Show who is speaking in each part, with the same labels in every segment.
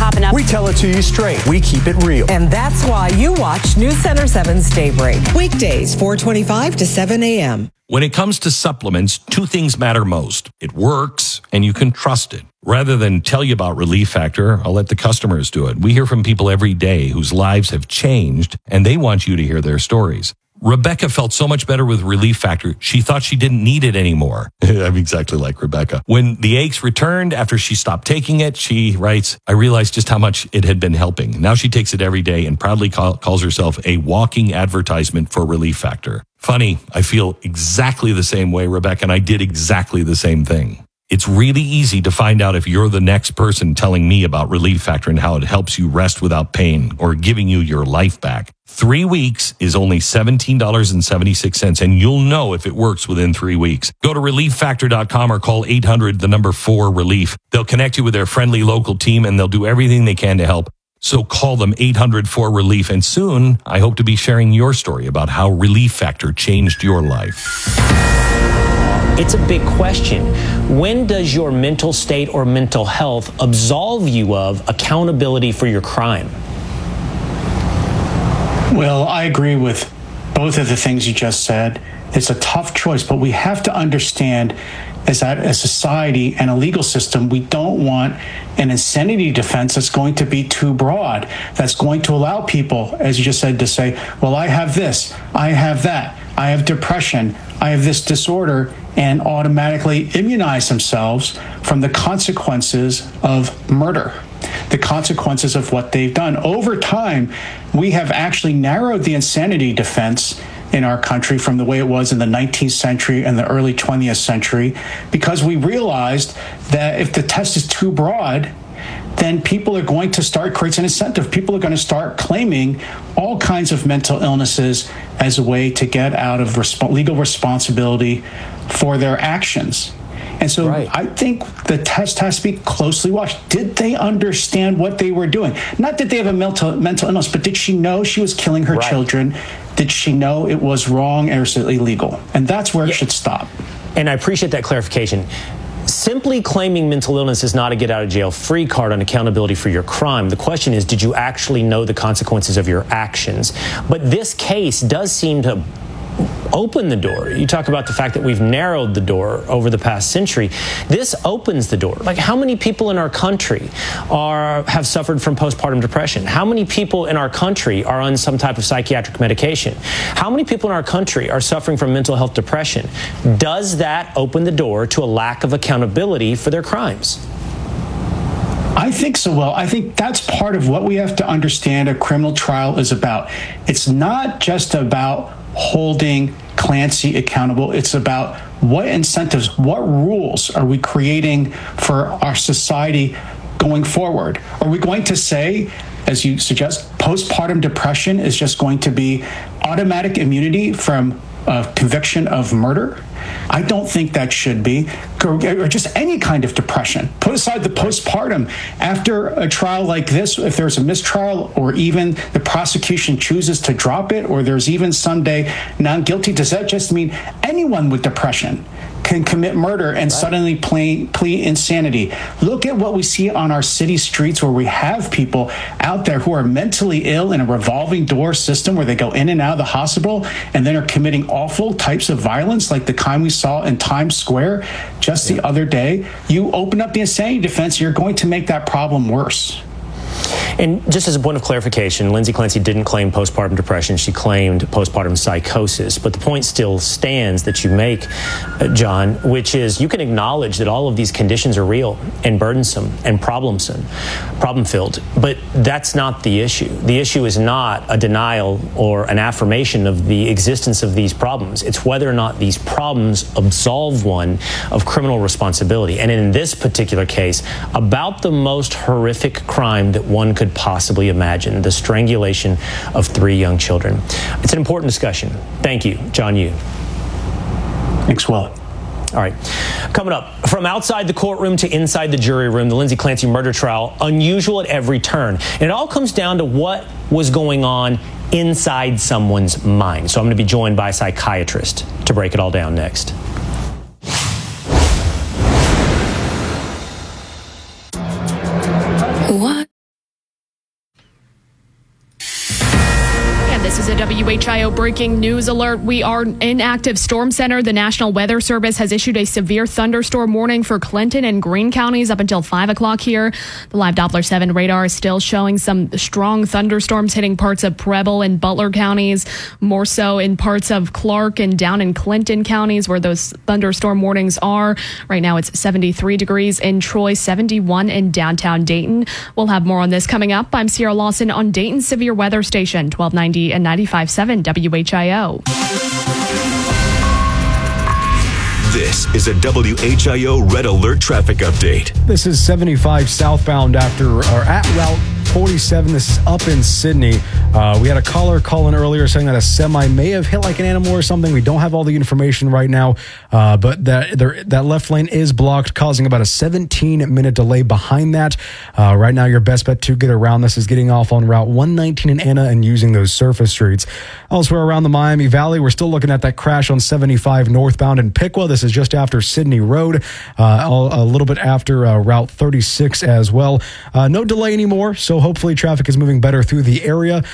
Speaker 1: popping up.
Speaker 2: We tell it to you straight. We keep it real.
Speaker 3: And that's why you watch News Center 7's Daybreak. Weekdays, 4:25 to 7 a.m.
Speaker 4: When it comes to supplements, two things matter most. It works, and you can trust it. Rather than tell you about Relief Factor, I'll let the customers do it. We hear from people every day whose lives have changed, and they want you to hear their stories. Rebecca felt so much better with Relief Factor, she thought she didn't need it anymore. I'm exactly like Rebecca. When the aches returned after she stopped taking it, she writes, I realized just how much it had been helping. Now she takes it every day and proudly calls herself a walking advertisement for Relief Factor. Funny, I feel exactly the same way, Rebecca, and I did exactly the same thing. It's really easy to find out if you're the next person telling me about Relief Factor and how it helps you rest without pain or giving you your life back. 3 weeks is only $17.76, and you'll know if it works within 3 weeks. Go to ReliefFactor.com or call 800-4-RELIEF. They'll connect you with their friendly local team, and they'll do everything they can to help. So call them 800-4-RELIEF, and soon I hope to be sharing your story about how Relief Factor changed your life.
Speaker 5: It's a big question. When does your mental state or mental health absolve you of accountability for your crime?
Speaker 6: Well, I agree with both of the things you just said. It's a tough choice, but we have to understand is that as a society and a legal system, we don't want an insanity defense that's going to be too broad, that's going to allow people, as you just said, to say, well, I have this, I have that, I have depression, I have this disorder, and automatically immunize themselves from the consequences of murder, the consequences of what they've done. Over time, we have actually narrowed the insanity defense in our country from the way it was in the 19th century and the early 20th century, because we realized that if the test is too broad, then people are going to start, creates an incentive. People are going to start claiming all kinds of mental illnesses as a way to get out of legal responsibility for their actions. And so I think the test has to be closely watched. Did they understand what they were doing? Not that they have a mental illness, but did she know she was killing her children? Did she know it was wrong or is it illegal? And that's where it should stop.
Speaker 5: And I appreciate that clarification. Simply claiming mental illness is not a get-out-of-jail-free card on accountability for your crime. The question is, did you actually know the consequences of your actions? But this case does seem to open the door. You talk about the fact that we've narrowed the door over the past century. This opens the door. Like, how many people in our country have suffered from postpartum depression? How many people in our country are on some type of psychiatric medication? How many people in our country are suffering from mental health depression? Does that open the door to a lack of accountability for their crimes?
Speaker 6: I think so. Well, I think that's part of what we have to understand a criminal trial is about. It's not just about holding Clancy accountable. It's about what incentives, what rules are we creating for our society going forward? Are we going to say, as you suggest, postpartum depression is just going to be automatic immunity from conviction of murder? I don't think that should be, or just any kind of depression. Put aside the postpartum. After a trial like this, if there's a mistrial or even the prosecution chooses to drop it, or there's even someday not guilty, does that just mean anyone with depression can commit murder and suddenly plea insanity? Look at what we see on our city streets, where we have people out there who are mentally ill in a revolving door system where they go in and out of the hospital and then are committing awful types of violence like the kind we saw in Times Square just the other day. You open up the insanity defense, you're going to make that problem worse.
Speaker 5: And just as a point of clarification, Lindsay Clancy didn't claim postpartum depression. She claimed postpartum psychosis. But the point still stands that you make, John, which is you can acknowledge that all of these conditions are real and burdensome and problem-filled. But that's not the issue. The issue is not a denial or an affirmation of the existence of these problems. It's whether or not these problems absolve one of criminal responsibility. And in this particular case, about the most horrific crime that one could possibly imagine, the strangulation of 3 young children. It's an important discussion. Thank you, John Yoo.
Speaker 6: Thanks, Will.
Speaker 5: All right. Coming up, from outside the courtroom to inside the jury room, the Lindsay Clancy murder trial, unusual at every turn. And it all comes down to what was going on inside someone's mind. So I'm going to be joined by a psychiatrist to break it all down next.
Speaker 1: This is a WHIO breaking news alert. We are in active storm center. The National Weather Service has issued a severe thunderstorm warning for Clinton and Greene counties up until 5 o'clock here. The live Doppler 7 radar is still showing some strong thunderstorms hitting parts of Preble and Butler counties, more so in parts of Clark and down in Clinton counties where those thunderstorm warnings are. Right now it's 73 degrees in Troy, 71 in downtown Dayton. We'll have more on this coming up. I'm Sierra Lawson on Dayton's Severe Weather Station, 1290 and 95.7 WHIO.
Speaker 7: This is a WHIO Red Alert traffic update.
Speaker 2: This is 75 southbound at Route 47. This is up in Sydney. We had a caller call in earlier saying that a semi may have hit like an animal or something. We don't have all the information right now, but that left lane is blocked, causing about a 17-minute delay behind that. Right now, your best bet to get around this is getting off on Route 119 in Anna and using those surface streets. Elsewhere around the Miami Valley, we're still looking at that crash on 75 northbound in Piqua. This is just after Sydney Road, a little bit after Route 36 as well. No delay anymore, so hopefully traffic is moving better through the area.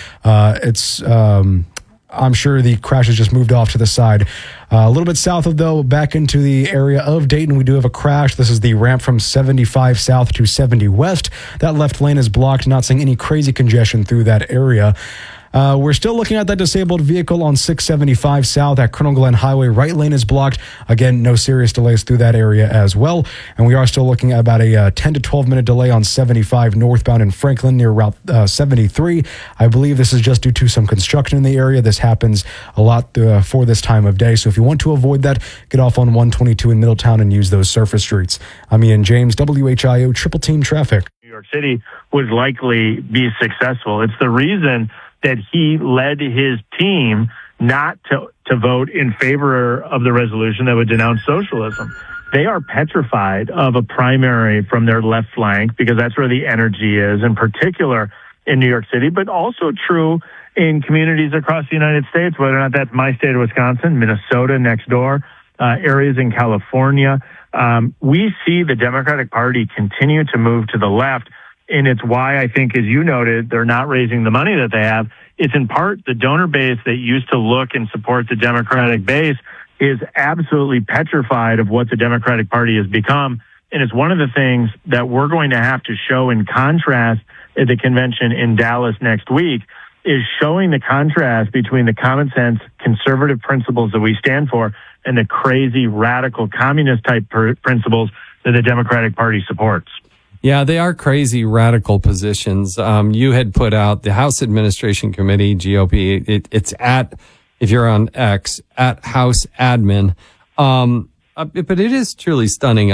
Speaker 2: I'm sure the crash has just moved off to the side. A little bit south of, though, back into the area of Dayton, we do have a crash. This is the ramp from 75 south to 70 west. That left lane is blocked, not seeing any crazy congestion through that area. We're still looking at that disabled vehicle on 675 south at Colonel Glenn Highway. Right lane is blocked. Again, no serious delays through that area as well. And we are still looking at about a 10 to 12 minute delay on 75 northbound in Franklin near Route 73. I believe this is just due to some construction in the area. This happens a lot for this time of day. So if you want to avoid that, get off on 122 in Middletown and use those surface streets. I'm Ian James, WHIO Triple Team Traffic.
Speaker 8: New York City would likely be successful. It's the reason that he led his team not to vote in favor of the resolution that would denounce socialism. They are petrified of a primary from their left flank because that's where the energy is, in particular in New York City, but also true in communities across the United States, whether or not that's my state of Wisconsin, Minnesota next door, areas in California. We see the Democratic Party continue to move to the left. And it's why I think, as you noted, they're not raising the money that they have. It's in part the donor base that used to look and support the Democratic base is absolutely petrified of what the Democratic Party has become. And it's one of the things that we're going to have to show in contrast at the convention in Dallas next week is showing the contrast between the common sense conservative principles that we stand for and the crazy radical communist type principles that the Democratic Party supports.
Speaker 9: Yeah, they are crazy radical positions. You had put out the House Administration Committee, GOP. It's at, if you're on X, at House Admin. But it is truly stunning.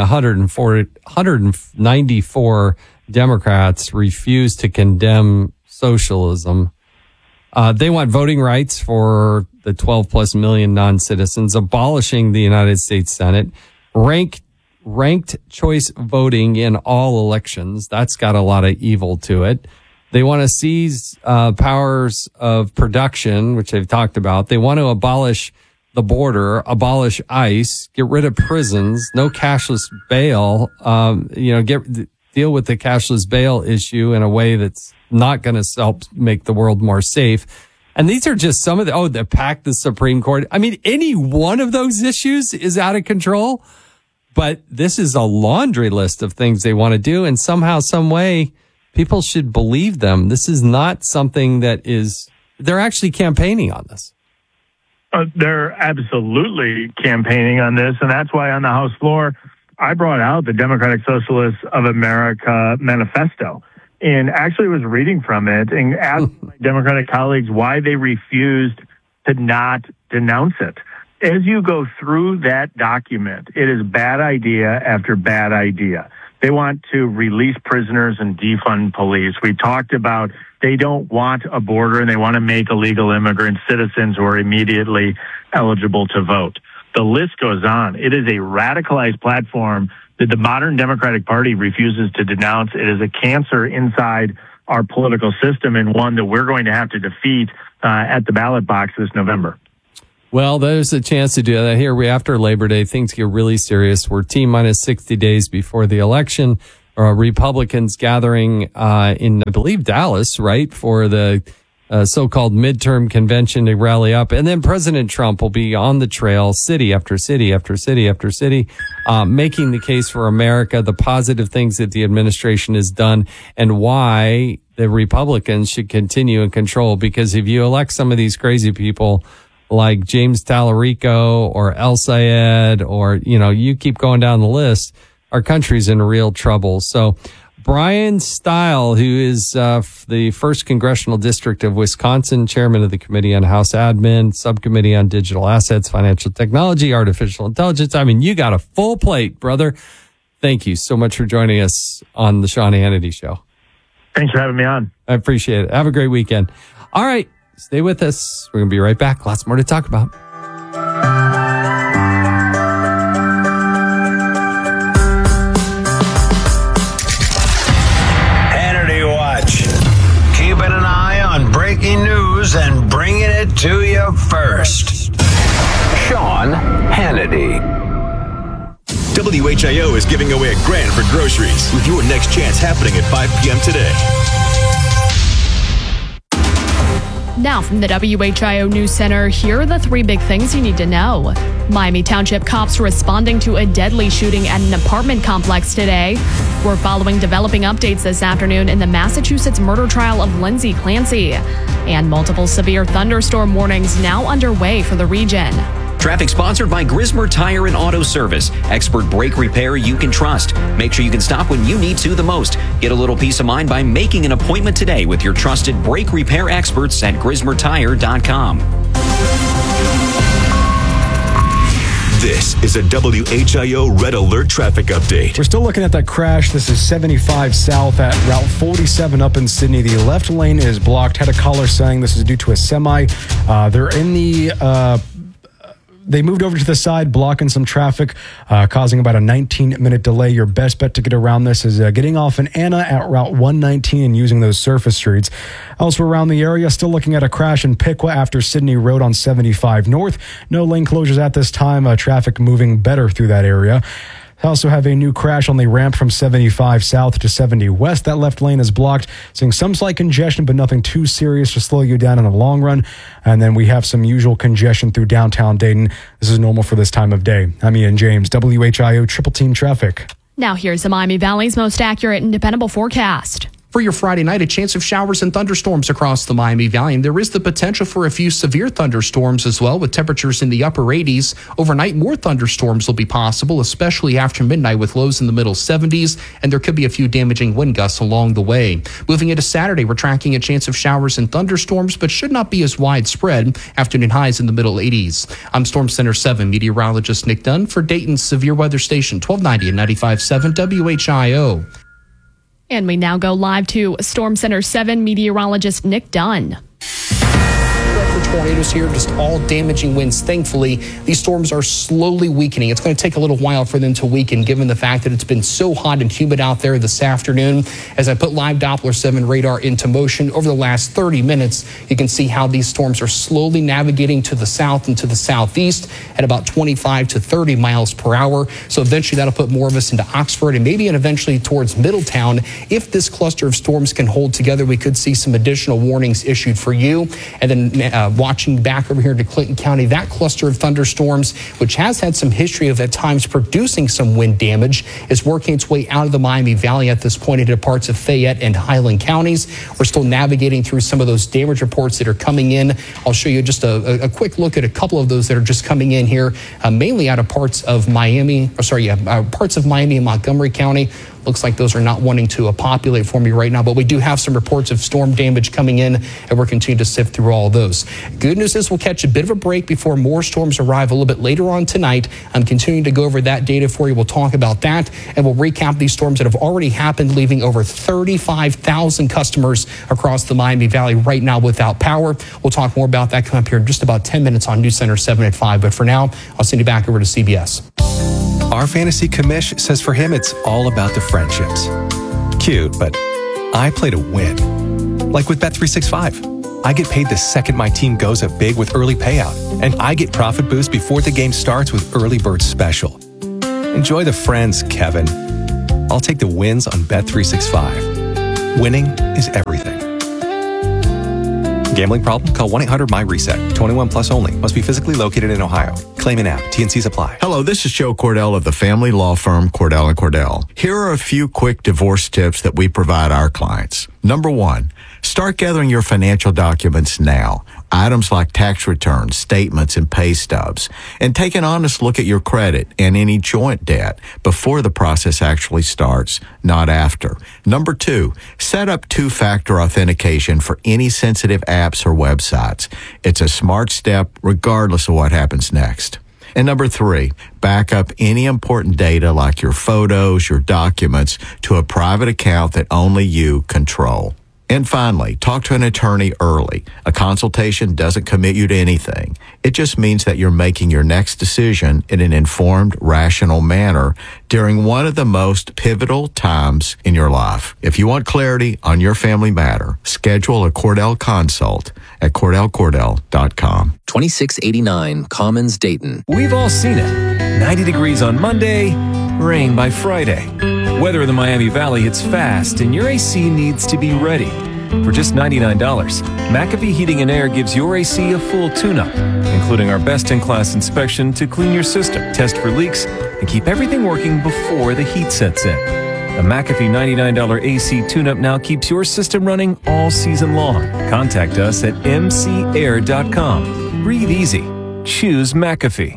Speaker 9: 194 Democrats refuse to condemn socialism. They want voting rights for the 12 plus million non-citizens, abolishing the United States Senate, ranked choice voting in all elections. That's got a lot of evil to it. They want to seize powers of production, which they've talked about. They want to abolish the border, abolish ICE, get rid of prisons, no cashless bail, deal with the cashless bail issue in a way that's not going to help make the world more safe. And these are just some of they packed the Supreme Court. I mean, any one of those issues is out of control. But this is a laundry list of things they want to do. And somehow, some way, people should believe them. This is not something they're actually campaigning on this.
Speaker 8: They're absolutely campaigning on this. And that's why on the House floor, I brought out the Democratic Socialists of America manifesto and actually was reading from it and asked my Democratic colleagues why they refused to not denounce it. As you go through that document, it is bad idea after bad idea. They want to release prisoners and defund police. We talked about they don't want a border and they want to make illegal immigrant citizens who are immediately eligible to vote. The list goes on. It is a radicalized platform that the modern Democratic Party refuses to denounce. It is a cancer inside our political system and one that we're going to have to defeat at the ballot box this November.
Speaker 9: Well, there's a chance to do that. Here, after Labor Day, things get really serious. We're T-minus 60 days before the election. Republicans gathering in, I believe, Dallas, right, for the so-called midterm convention to rally up. And then President Trump will be on the trail, city after city after city after city, making the case for America, the positive things that the administration has done, and why the Republicans should continue in control. Because if you elect some of these crazy people like James Tallarico or El Sayed, or, you keep going down the list, our country's in real trouble. So Brian Stile, who is the 1st Congressional District of Wisconsin, chairman of the Committee on House Admin, Subcommittee on Digital Assets, Financial Technology, Artificial Intelligence. I mean, you got a full plate, brother. Thank you so much for joining us on the Sean Hannity Show.
Speaker 8: Thanks for having me on.
Speaker 9: I appreciate it. Have a great weekend. All right, stay with us. We're going to be right back. Lots more to talk about.
Speaker 10: Breaking news and bringing it to you first. Sean Hannity.
Speaker 7: WHIO is giving away $1,000 for groceries with your next chance happening at 5 p.m. today.
Speaker 1: Now from the WHIO News Center, here are the 3 big things you need to know. Miami Township cops responding to a deadly shooting at an apartment complex today. We're following developing updates this afternoon in the Massachusetts murder trial of Lindsay Clancy. And multiple severe thunderstorm warnings now underway for the region.
Speaker 11: Traffic sponsored by Grismer Tire and Auto Service. Expert brake repair you can trust. Make sure you can stop when you need to the most. Get a little peace of mind by making an appointment today with your trusted brake repair experts at GrismerTire.com.
Speaker 7: This is a WHIO Red Alert traffic update.
Speaker 2: We're still looking at that crash. This is 75 south at Route 47 up in Sydney. The left lane is blocked. Had a caller saying this is due to a semi. They're in the... They moved over to the side, blocking some traffic, causing about a 19-minute delay. Your best bet to get around this is getting off in Anna at Route 119 and using those surface streets. Elsewhere around the area, still looking at a crash in Piqua after Sydney Road on 75 North. No lane closures at this time. Traffic moving better through that area. Also have a new crash on the ramp from 75 south to 70 west. That left lane is blocked, seeing some slight congestion, but nothing too serious to slow you down in the long run. And then we have some usual congestion through downtown Dayton. This is normal for this time of day. I'm Ian James, WHIO Triple Team Traffic.
Speaker 1: Now here's the Miami Valley's most accurate and dependable forecast.
Speaker 12: For your Friday night, a chance of showers and thunderstorms across the Miami Valley. And there is the potential for a few severe thunderstorms as well, with temperatures in the upper 80s. Overnight, more thunderstorms will be possible, especially after midnight, with lows in the middle 70s. And there could be a few damaging wind gusts along the way. Moving into Saturday, we're tracking a chance of showers and thunderstorms, but should not be as widespread. Afternoon highs in the middle 80s. I'm Storm Center 7 meteorologist Nick Dunn for Dayton's Severe Weather Station, 1290 and 95.7 WHIO.
Speaker 1: And we now go live to Storm Center 7 meteorologist Nick Dunn.
Speaker 12: Tornadoes here, just all damaging winds. Thankfully, these storms are slowly weakening. It's going to take a little while for them to weaken, given the fact that it's been so hot and humid out there this afternoon. As I put live Doppler 7 radar into motion over the last 30 minutes, you can see how these storms are slowly navigating to the south and to the southeast at about 25 to 30 miles per hour. So eventually that'll put more of us into Oxford and maybe eventually towards Middletown. If this cluster of storms can hold together, we could see some additional warnings issued for you. And then watching back over here to Clinton County, that cluster of thunderstorms, which has had some history of at times producing some wind damage, is working its way out of the Miami Valley at this point into parts of Fayette and Highland counties. We're still navigating through some of those damage reports that are coming in. I'll show you just a quick look at a couple of those that are just coming in here, mainly out of parts of Miami and Montgomery County. Looks like those are not wanting to populate for me right now, but we do have some reports of storm damage coming in, and we're continuing to sift through all of those. Good news is we'll catch a bit of a break before more storms arrive a little bit later on tonight. I'm continuing to go over that data for you. We'll talk about that, and we'll recap these storms that have already happened, leaving over 35,000 customers across the Miami Valley right now without power. We'll talk more about that coming up here in just about 10 minutes on News Center 7 at 5. But for now, I'll send you back over to CBS.
Speaker 13: Our fantasy commish says for him it's all about the friendships. Cute, but I play to win. Like with Bet365. I get paid the second my team goes up big with early payout, and I get profit boost before the game starts with Early Bird Special. Enjoy the friends, Kevin. I'll take the wins on Bet365. Winning is everything. Gambling problem? Call 1-800-MY-RESET. 21 plus only. Must be physically located in Ohio. Claim in app. TNCs apply.
Speaker 14: Hello, this is Joe Cordell of the family law firm Cordell & Cordell. Here are a few quick divorce tips that we provide our clients. Number 1, start gathering your financial documents now. Items like tax returns, statements, and pay stubs. And take an honest look at your credit and any joint debt before the process actually starts, not after. Number 2, set up two-factor authentication for any sensitive apps or websites. It's a smart step regardless of what happens next. And number 3, back up any important data like your photos, your documents to a private account that only you control. And finally, talk to an attorney early. A consultation doesn't commit you to anything. It just means that you're making your next decision in an informed, rational manner during one of the most pivotal times in your life. If you want clarity on your family matter, schedule a Cordell consult at CordellCordell.com.
Speaker 15: 2689 Commons, Dayton.
Speaker 16: We've all seen it. 90 degrees on Monday, rain by Friday. Weather in the Miami Valley hits fast, and your AC needs to be ready. For just $99, McAfee Heating and Air gives your AC a full tune-up, including our best-in-class inspection to clean your system, test for leaks, and keep everything working before the heat sets in. The McAfee $99 AC tune-up now keeps your system running all season long. Contact us at mcair.com. Breathe easy. Choose McAfee.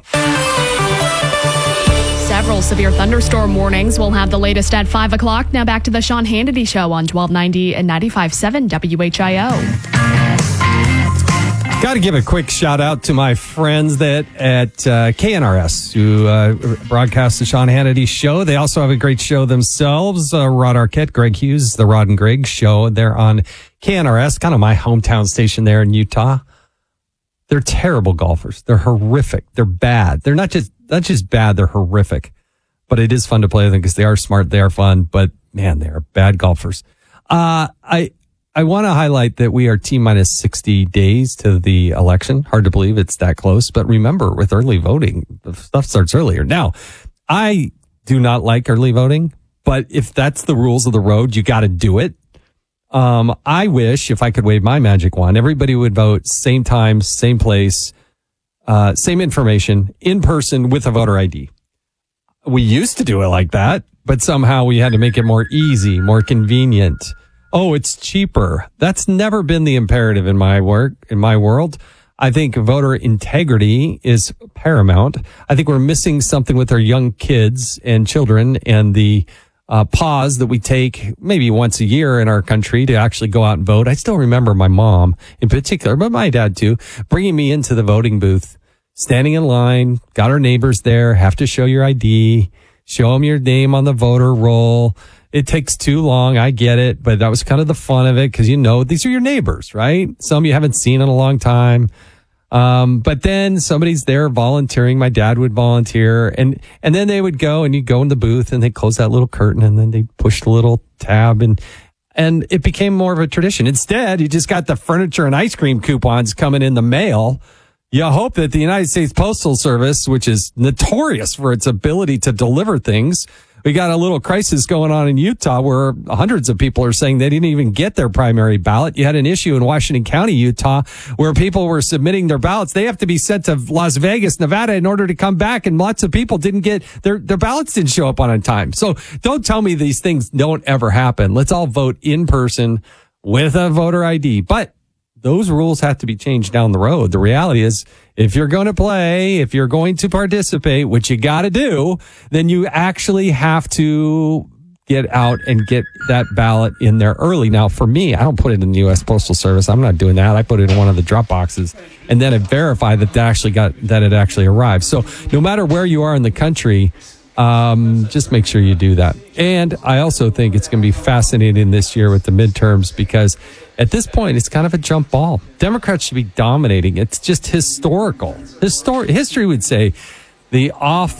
Speaker 1: Several severe thunderstorm warnings. We'll have the latest at 5 o'clock. Now back to the Sean Hannity Show on 1290 and 95.7 WHIO.
Speaker 9: Got to give a quick shout out to my friends at KNRS who broadcast the Sean Hannity Show. They also have a great show themselves. Rod Arquette, Greg Hughes, the Rod and Greg Show. They're on KNRS, kind of my hometown station there in Utah. They're terrible golfers. They're horrific. They're bad. They're not just bad, they're horrific. But it is fun to play with them because they are smart, they are fun, but man, they are bad golfers. I want to highlight that we are T-minus 60 days to the election. Hard to believe it's that close, but remember, with early voting, the stuff starts earlier. Now, I do not like early voting, but if that's the rules of the road, you got to do it. I wish if I could wave my magic wand, everybody would vote same time, same place, same information, in person with a voter ID. We used to do it like that, but somehow we had to make it more easy, more convenient. Oh, it's cheaper. That's never been the imperative in my world. I think voter integrity is paramount. I think we're missing something with our young kids and children and the pause that we take maybe once a year in our country to actually go out and vote. I still remember my mom in particular, but my dad too, bringing me into the voting booth, standing in line, got our neighbors there, have to show your ID, show them your name on the voter roll. It takes too long. I get it, but that was kind of the fun of it because, these are your neighbors, right? Some you haven't seen in a long time. But then somebody's there volunteering. My dad would volunteer and then they would go and you'd go in the booth and they'd close that little curtain and then they'd push the little tab and it became more of a tradition. Instead, you just got the furniture and ice cream coupons coming in the mail. You hope that the United States Postal Service, which is notorious for its ability to deliver things, we got a little crisis going on in Utah where hundreds of people are saying they didn't even get their primary ballot. You had an issue in Washington County, Utah, where people were submitting their ballots. They have to be sent to Las Vegas, Nevada in order to come back. And lots of people didn't get their ballots didn't show up on time. So don't tell me these things don't ever happen. Let's all vote in person with a voter ID. But those rules have to be changed down the road. The reality is, if you're going to play, if you're going to participate, which you got to do, then you actually have to get out and get that ballot in there early. Now, for me, I don't put it in the U.S. Postal Service. I'm not doing that. I put it in one of the drop boxes and then I verify that it actually arrived. So no matter where you are in the country, just make sure you do that. And I also think it's going to be fascinating this year with the midterms because at this point, it's kind of a jump ball. Democrats should be dominating. It's just historical. History would say the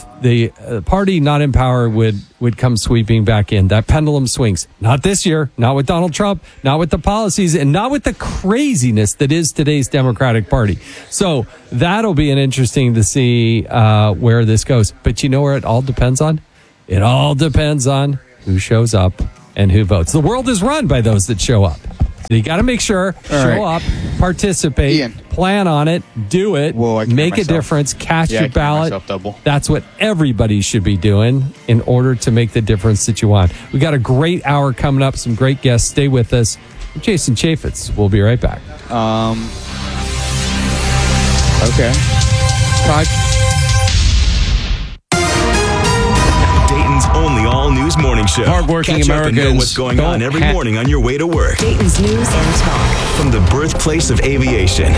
Speaker 9: party not in power would come sweeping back in. That pendulum swings. Not this year, not with Donald Trump, not with the policies, and not with the craziness that is today's Democratic Party. So that'll be interesting to see where this goes. But you know where it all depends on? It all depends on who shows up and who votes. The world is run by those that show up. You got to make sure, show up, participate, plan on it, do it, make a difference, cast your ballot. That's what everybody should be doing in order to make the difference that you want. We got a great hour coming up, some great guests. Stay with us. I'm Jason Chaffetz. We'll be right back.
Speaker 17: Okay.
Speaker 7: Dayton's only all-news morning show.
Speaker 17: Hardworking
Speaker 7: Catch up and know
Speaker 17: Americans
Speaker 7: what's going on every morning on your way to work.
Speaker 3: Dayton's news and talk.
Speaker 7: From the birthplace of aviation,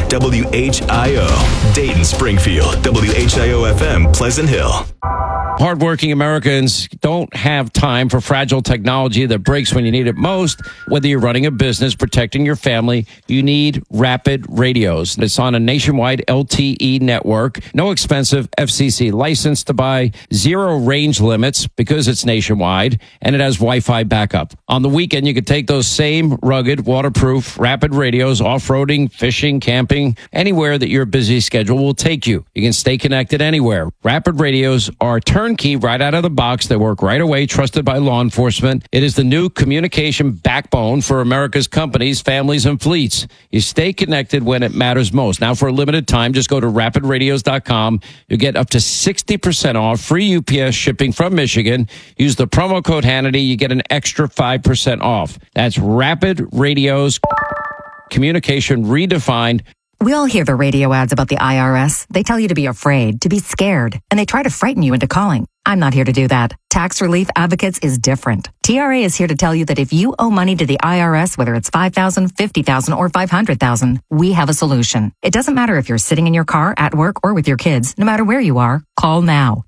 Speaker 7: WHIO, Dayton, Springfield, WHIO-FM, Pleasant Hill.
Speaker 17: Hardworking Americans don't have time for fragile technology that breaks when you need it most. Whether you're running a business, protecting your family, you need Rapid Radios. It's on a nationwide LTE network, no expensive FCC license to buy, 0 range limits because it's nationwide, and it has Wi-Fi backup. On the weekend, you can take those same rugged, waterproof Rapid Radios off-roading, fishing, camping, anywhere that your busy schedule will take you. You can stay connected anywhere. Rapid Radios are turnkey right out of the box. They work right away, trusted by law enforcement. It is the new communication backbone for America's companies, families, and fleets. You stay connected when it matters most. Now, for a limited time, just go to rapidradios.com. You'll get up to 60% off, free UPS shipping from Michigan. Use the promo code Hannity. You get an extra 5% off. That's Rapid Radios, communication redefined.
Speaker 18: We all hear the radio ads about the IRS. They tell you to be afraid, to be scared, and they try to frighten you into calling. I'm not here to do that. Tax Relief Advocates is different. TRA is here to tell you that if you owe money to the IRS, whether it's $5,000, $50,000, or $500,000, we have a solution. It doesn't matter if you're sitting in your car, at work, or with your kids. No matter where you are, call now.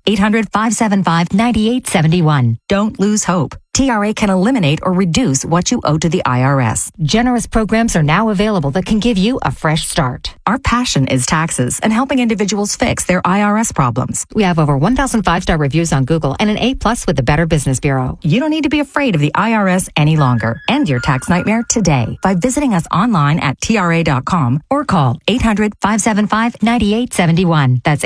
Speaker 18: 800-575-9871. Don't lose hope. TRA can eliminate or reduce what you owe to the IRS. Generous programs are now available that can give you a fresh start. Our passion is taxes and helping individuals fix their IRS problems. We have over 1,000 5-star reviews on Google and an A+ with the Better Business Bureau. You don't need to be afraid of the IRS any longer. End your tax nightmare today by visiting us online at TRA.com or call 800-575-9871. That's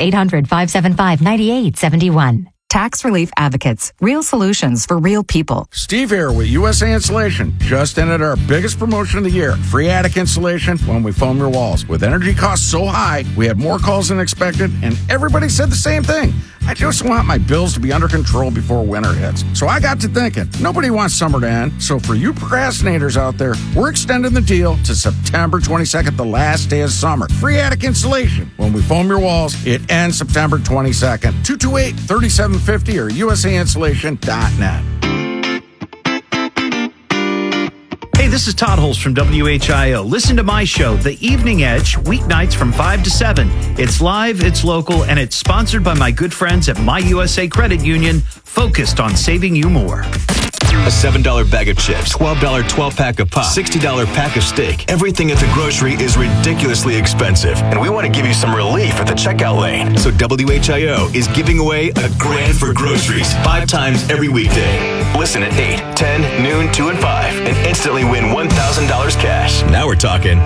Speaker 18: 800-575-9871. Tax Relief Advocates. Real solutions for real people.
Speaker 19: Steve here with USA Insulation. Just ended our biggest promotion of the year. Free attic insulation when we foam your walls. With energy costs so high, we had more calls than expected, and everybody said the same thing. I just want my bills to be under control before winter hits. So I got to thinking, nobody wants summer to end. So for you procrastinators out there, we're extending the deal to September 22nd, the last day of summer. Free attic insulation. When we foam your walls, it ends September 22nd. 228-3750 or usainsulation.net.
Speaker 20: Hey, this is Todd Holst from WHIO. Listen to my show, The Evening Edge, weeknights from 5 to 7. It's live, it's local, and it's sponsored by my good friends at My USA Credit Union, focused on saving you more.
Speaker 7: A $7 bag of chips, $12 12-pack of pop, $60 pack of steak. Everything at the grocery is ridiculously expensive, and we want to give you some relief at the checkout lane. So WHIO is giving away a grand for groceries 5 times every weekday. Listen at 8, 10, noon, 2, and 5, and instantly win $1,000 cash. Now we're talking.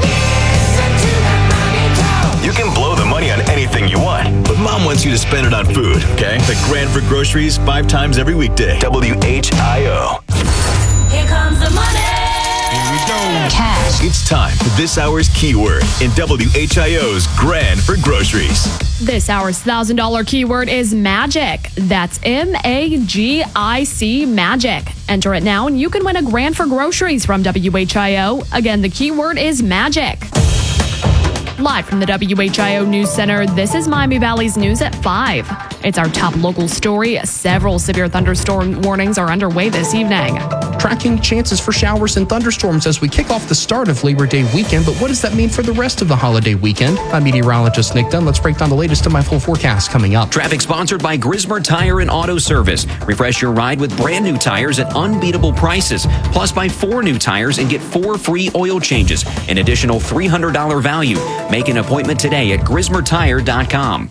Speaker 7: You can blow the money on anything you want, but Mom wants you to spend it on food, okay? The grand for groceries 5 times every weekday. WHIO.
Speaker 21: Here comes the money.
Speaker 7: Here we go. Cash. It's time for this hour's keyword in WHIO's Grand for Groceries.
Speaker 1: This hour's $1,000 keyword is magic. That's MAGIC, magic. Enter it now and you can win a grand for groceries from WHIO. Again, the keyword is magic. Live from the WHIO News Center, this is Miami Valley's News at 5. It's our top local story. Several severe thunderstorm warnings are underway this evening.
Speaker 12: Tracking chances for showers and thunderstorms as we kick off the start of Labor Day weekend. But what does that mean for the rest of the holiday weekend? I'm meteorologist Nick Dunn. Let's break down the latest in my full forecast coming up.
Speaker 11: Traffic sponsored by Grismer Tire and Auto Service. Refresh your ride with brand new tires at unbeatable prices. Plus, buy 4 new tires and get 4 free oil changes. An additional $300 value. Make an appointment today at GrismerTire.com.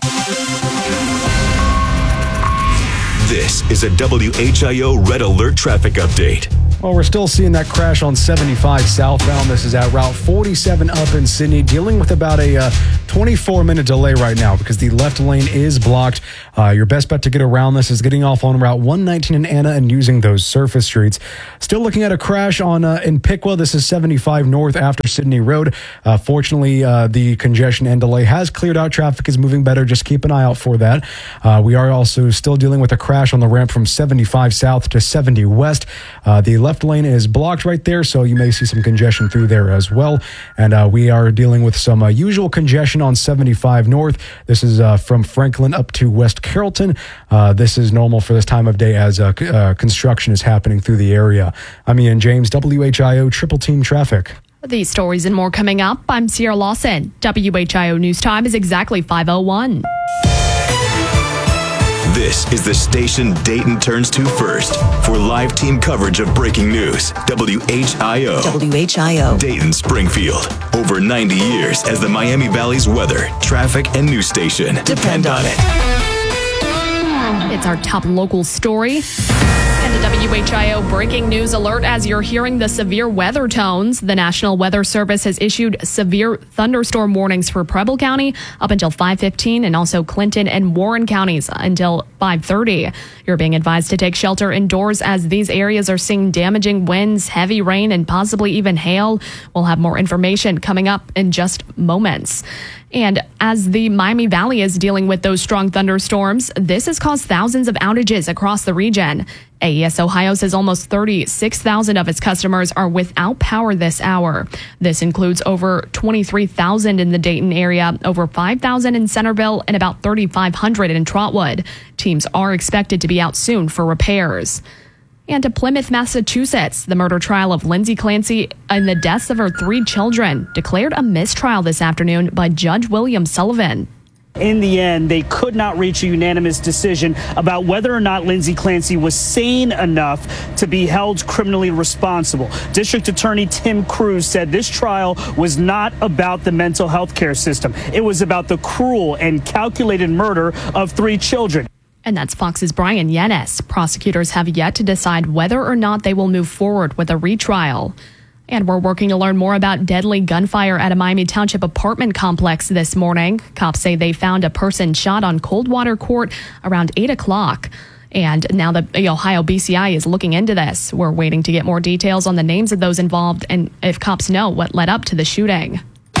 Speaker 7: This is a WHIO Red Alert traffic update.
Speaker 2: Well, we're still seeing that crash on 75 southbound. This is at Route 47 up in Sydney, dealing with about a 24-minute delay right now because the left lane is blocked. Your best bet to get around this is getting off on Route 119 in Anna and using those surface streets. Still looking at a crash on in Piqua. This is 75 north after Sydney Road. Fortunately, the congestion and delay has cleared out. Traffic is moving better. Just keep an eye out for that. We are also still dealing with a crash on the ramp from 75 south to 70 west. The left lane is blocked right there, so you may see some congestion through there as well. And we are dealing with some usual congestion on 75 north. This is from Franklin up to West Carrollton. This is normal for this time of day as construction is happening through the area. I'm Ian James, WHIO Triple Team Traffic.
Speaker 1: These stories and more coming up. I'm Sierra Lawson. WHIO News Time is exactly 5:01.
Speaker 7: This is the station Dayton turns to first for live team coverage of breaking news. WHIO.
Speaker 3: WHIO.
Speaker 7: Dayton Springfield. Over 90 years as the Miami Valley's weather, traffic, and news station. Depend on it.
Speaker 1: It's our top local story. And a WHIO breaking news alert as you're hearing the severe weather tones. The National Weather Service has issued severe thunderstorm warnings for Preble County up until 5:15 and also Clinton and Warren counties until 5:30. You're being advised to take shelter indoors as these areas are seeing damaging winds, heavy rain, and possibly even hail. We'll have more information coming up in just moments. And as the Miami Valley is dealing with those strong thunderstorms, this has caused thousands of outages across the region. AES Ohio says almost 36,000 of its customers are without power this hour. This includes over 23,000 in the Dayton area, over 5,000 in Centerville, and about 3,500 in Trotwood. Teams are expected to be out soon for repairs. And to Plymouth, Massachusetts, the murder trial of Lindsay Clancy and the deaths of her 3 children declared a mistrial this afternoon by Judge William Sullivan.
Speaker 4: In the end, they could not reach a unanimous decision about whether or not Lindsay Clancy was sane enough to be held criminally responsible. District Attorney Tim Cruz said this trial was not about the mental health care system. It was about the cruel and calculated murder of 3 children.
Speaker 1: And that's Fox's Brian Yenes. Prosecutors have yet to decide whether or not they will move forward with a retrial. And we're working to learn more about deadly gunfire at a Miami Township apartment complex this morning. Cops say they found a person shot on Coldwater Court around 8 o'clock. And now the Ohio BCI is looking into this. We're waiting to get more details on the names of those involved and if cops know what led up to the shooting.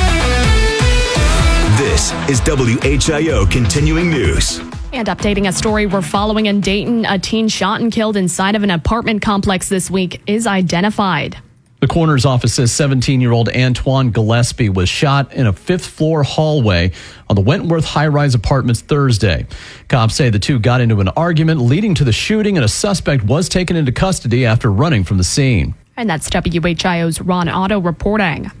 Speaker 7: This is WHIO Continuing News.
Speaker 1: And updating a story we're following in Dayton, a teen shot and killed inside of an apartment complex this week is identified.
Speaker 22: The coroner's office says 17-year-old Antoine Gillespie was shot in a 5th-floor hallway on the Wentworth high-rise apartments Thursday. Cops say the two got into an argument leading to the shooting, and a suspect was taken into custody after running from the scene.
Speaker 1: And that's WHIO's Ron Otto reporting.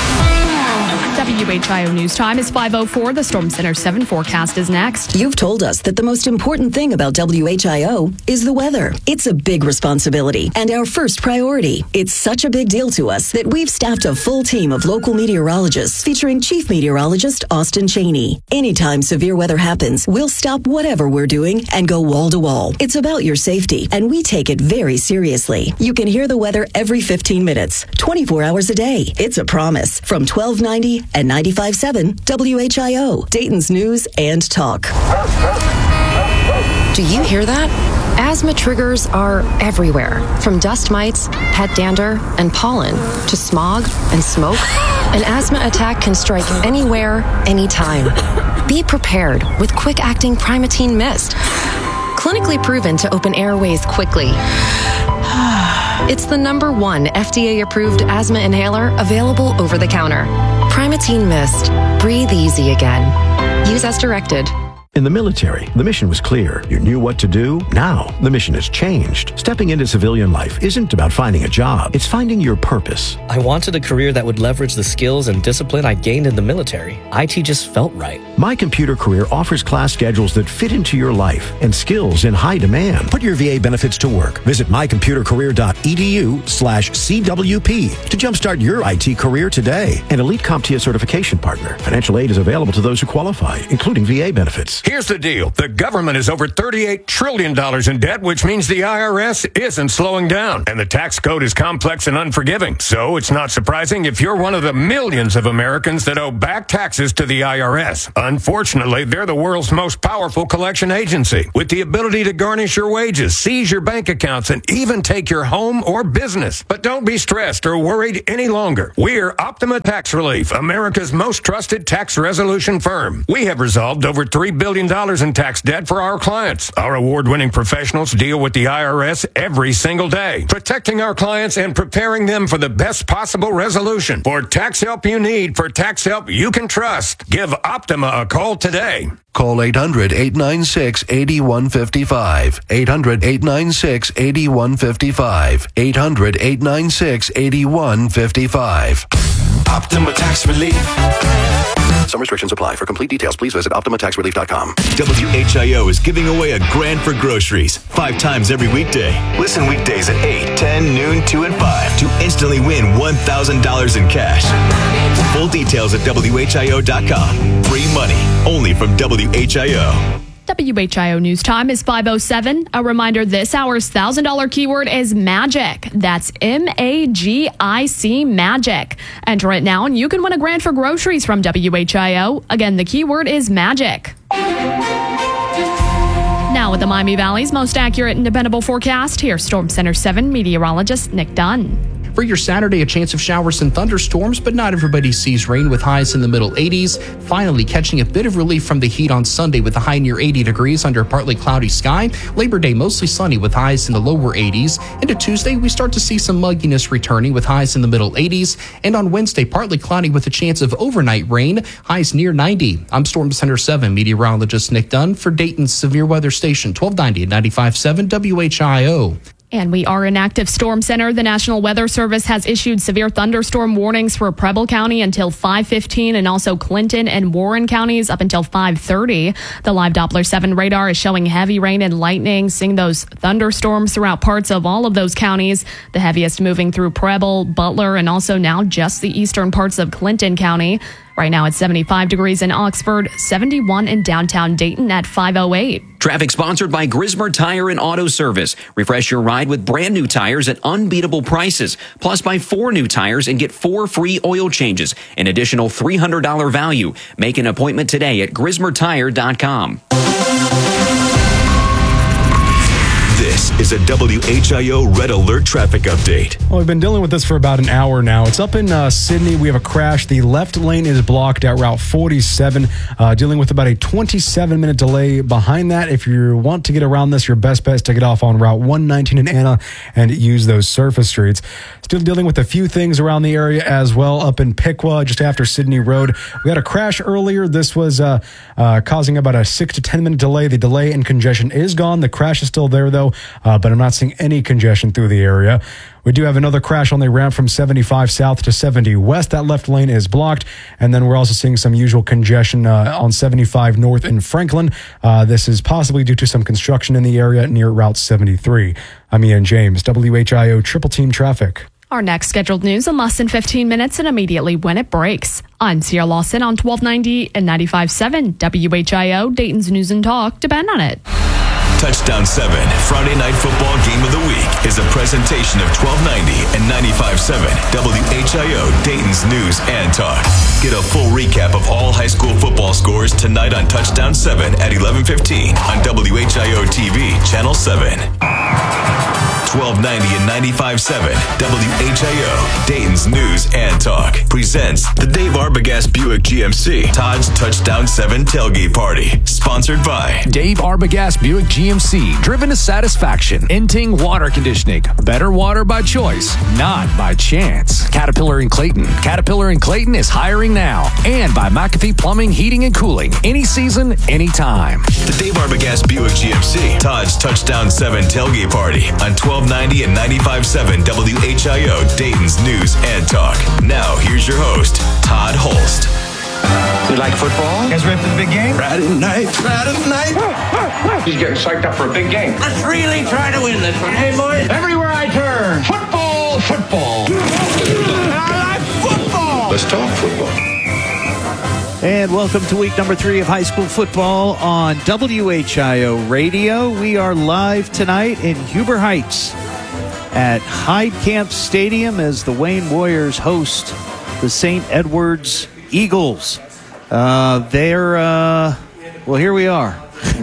Speaker 1: WHIO News Time is 5:04. The Storm Center 7 forecast is next.
Speaker 23: You've told us that the most important thing about WHIO is the weather. It's a big responsibility and our first priority. It's such a big deal to us that we've staffed a full team of local meteorologists featuring Chief Meteorologist Austin Cheney. Anytime severe weather happens, we'll stop whatever we're doing and go wall to wall. It's about your safety, and we take it very seriously. You can hear the weather every 15 minutes, 24 hours a day. It's a promise from 1290 and 95.7 WHIO, Dayton's News and Talk.
Speaker 24: Do you hear that? Asthma triggers are everywhere, from dust mites, pet dander, and pollen, to smog and smoke. An asthma attack can strike anywhere, anytime. Be prepared with quick-acting Primatene Mist. Clinically proven to open airways quickly. It's the #1 FDA-approved asthma inhaler available over the counter. Primatene Mist. Breathe easy again. Use as directed.
Speaker 25: In the military, the mission was clear. You knew what to do. Now, the mission has changed. Stepping into civilian life isn't about finding a job. It's finding your purpose.
Speaker 26: I wanted a career that would leverage the skills and discipline I gained in the military. IT just felt right.
Speaker 25: My Computer Career offers class schedules that fit into your life and skills in high demand. Put your VA benefits to work. Visit mycomputercareer.edu/CWP to jumpstart your IT career today. An Elite CompTIA certification partner. Financial aid is available to those who qualify, including VA benefits.
Speaker 5: Here's the deal. The government is over $38 trillion in debt, which means the IRS isn't slowing down. And the tax code is complex and unforgiving. So it's not surprising if you're one of the millions of Americans that owe back taxes to the IRS. Unfortunately, they're the world's most powerful collection agency, with the ability to garnish your wages, seize your bank accounts, and even take your home or business. But don't be stressed or worried any longer. We're Optima Tax Relief, America's most trusted tax resolution firm. We have resolved over $3 billion in tax debt for our clients. Our award-winning professionals deal with the IRS every single day, protecting our clients and preparing them for the best possible resolution. For tax help you need, for tax help you can trust, give Optima a call today.
Speaker 6: Call 800-896-8155. 800-896-8155. 800-896-8155.
Speaker 25: Optima Tax Relief. Some restrictions apply. For complete details, please visit OptimaTaxRelief.com.
Speaker 7: WHIO is giving away a grand for groceries 5 times every weekday. Listen weekdays at 8, 10, noon, 2, and 5 to instantly win $1,000 in cash. Full details at WHIO.com. Free money only from WHIO.
Speaker 1: WHIO News Time is 5:07. A reminder, this hour's $1,000 keyword is magic. That's MAGIC, magic. Enter it now and you can win a grand for groceries from WHIO. Again, the keyword is magic. Now with the Miami Valley's most accurate and dependable forecast, here's Storm Center 7 meteorologist Nick Dunn.
Speaker 12: For your Saturday, a chance of showers and thunderstorms, but not everybody sees rain with highs in the middle 80s. Finally, catching a bit of relief from the heat on Sunday with a high near 80 degrees under a partly cloudy sky. Labor Day mostly sunny with highs in the lower 80s. Into Tuesday, we start to see some mugginess returning with highs in the middle 80s. And on Wednesday, partly cloudy with a chance of overnight rain, highs near 90. I'm Storm Center 7 meteorologist Nick Dunn for Dayton's Severe Weather Station, 1290 and 95.7 WHIO.
Speaker 1: And we are in active storm center. The National Weather Service has issued severe thunderstorm warnings for Preble County until 5:15 and also Clinton and Warren counties up until 5:30. The live Doppler 7 radar is showing heavy rain and lightning, seeing those thunderstorms throughout parts of all of those counties. The heaviest moving through Preble, Butler, and also now just the eastern parts of Clinton County. Right now it's 75 degrees in Oxford, 71 in downtown Dayton at 5:08.
Speaker 11: Traffic sponsored by Grismer Tire and Auto Service. Refresh your ride with brand new tires at unbeatable prices. Plus, buy 4 new tires and get 4 free oil changes. An additional $300 value. Make an appointment today at GrismerTire.com.
Speaker 7: This is a WHIO Red Alert traffic update.
Speaker 2: Well, we've been dealing with this for about an hour now. It's up in Sydney. We have a crash. The left lane is blocked at Route 47, dealing with about a 27-minute delay behind that. If you want to get around this, your best bet is to get off on Route 119 in Anna and use those surface streets. Still dealing with a few things around the area as well. Up in Piqua, just after Sydney Road, we had a crash earlier. This was causing about a 6 to 10-minute delay. The delay and congestion is gone. The crash is still there, though, but I'm not seeing any congestion through the area. We do have another crash on the ramp from 75 south to 70 west. That left lane is blocked. And then we're also seeing some usual congestion on 75 north in Franklin. This is possibly due to some construction in the area near Route 73. I'm Ian James, WHIO Triple Team Traffic.
Speaker 1: Our next scheduled news in less than 15 minutes and immediately when it breaks. I'm Sierra Lawson on 1290 and 95.7 WHIO, Dayton's News and Talk. Depend on it.
Speaker 7: Touchdown 7, Friday Night Football Game of the Week, is a presentation of 1290 and 95.7 WHIO, Dayton's News and Talk. Get a full recap of all high school football scores tonight on Touchdown 7 at 11:15 on WHIO TV, Channel 7. 1290 and 95.7 WHIO, Dayton's News and Talk, presents the Dave Arbogast Buick GMC Todd's Touchdown 7 Tailgate Party, sponsored by
Speaker 8: Dave Arbogast Buick GMC, driven to satisfaction. Inting Water Conditioning, better water by choice, not by chance. Caterpillar in Clayton. Caterpillar in Clayton is hiring now. And by McAfee Plumbing, Heating, and Cooling, any season, anytime.
Speaker 7: The Dave Arbogast Buick GMC Todd's Touchdown 7 Tailgate Party on 1290 and 95.7 WHIO, Dayton's News and Talk. Now, here's your host, Todd Holst.
Speaker 10: You like football?
Speaker 13: You guys ready for the big game?
Speaker 10: Friday night. He's getting psyched up for a big game. Let's really try to win this one, hey, boys? Everywhere I turn, football, football. I like football. Let's talk football.
Speaker 20: And welcome to week number 3 of high school football on WHIO Radio. We are live tonight in Huber Heights at Hyde Camp Stadium as the Wayne Warriors host the St. Edwards Eagles. Well, here we are.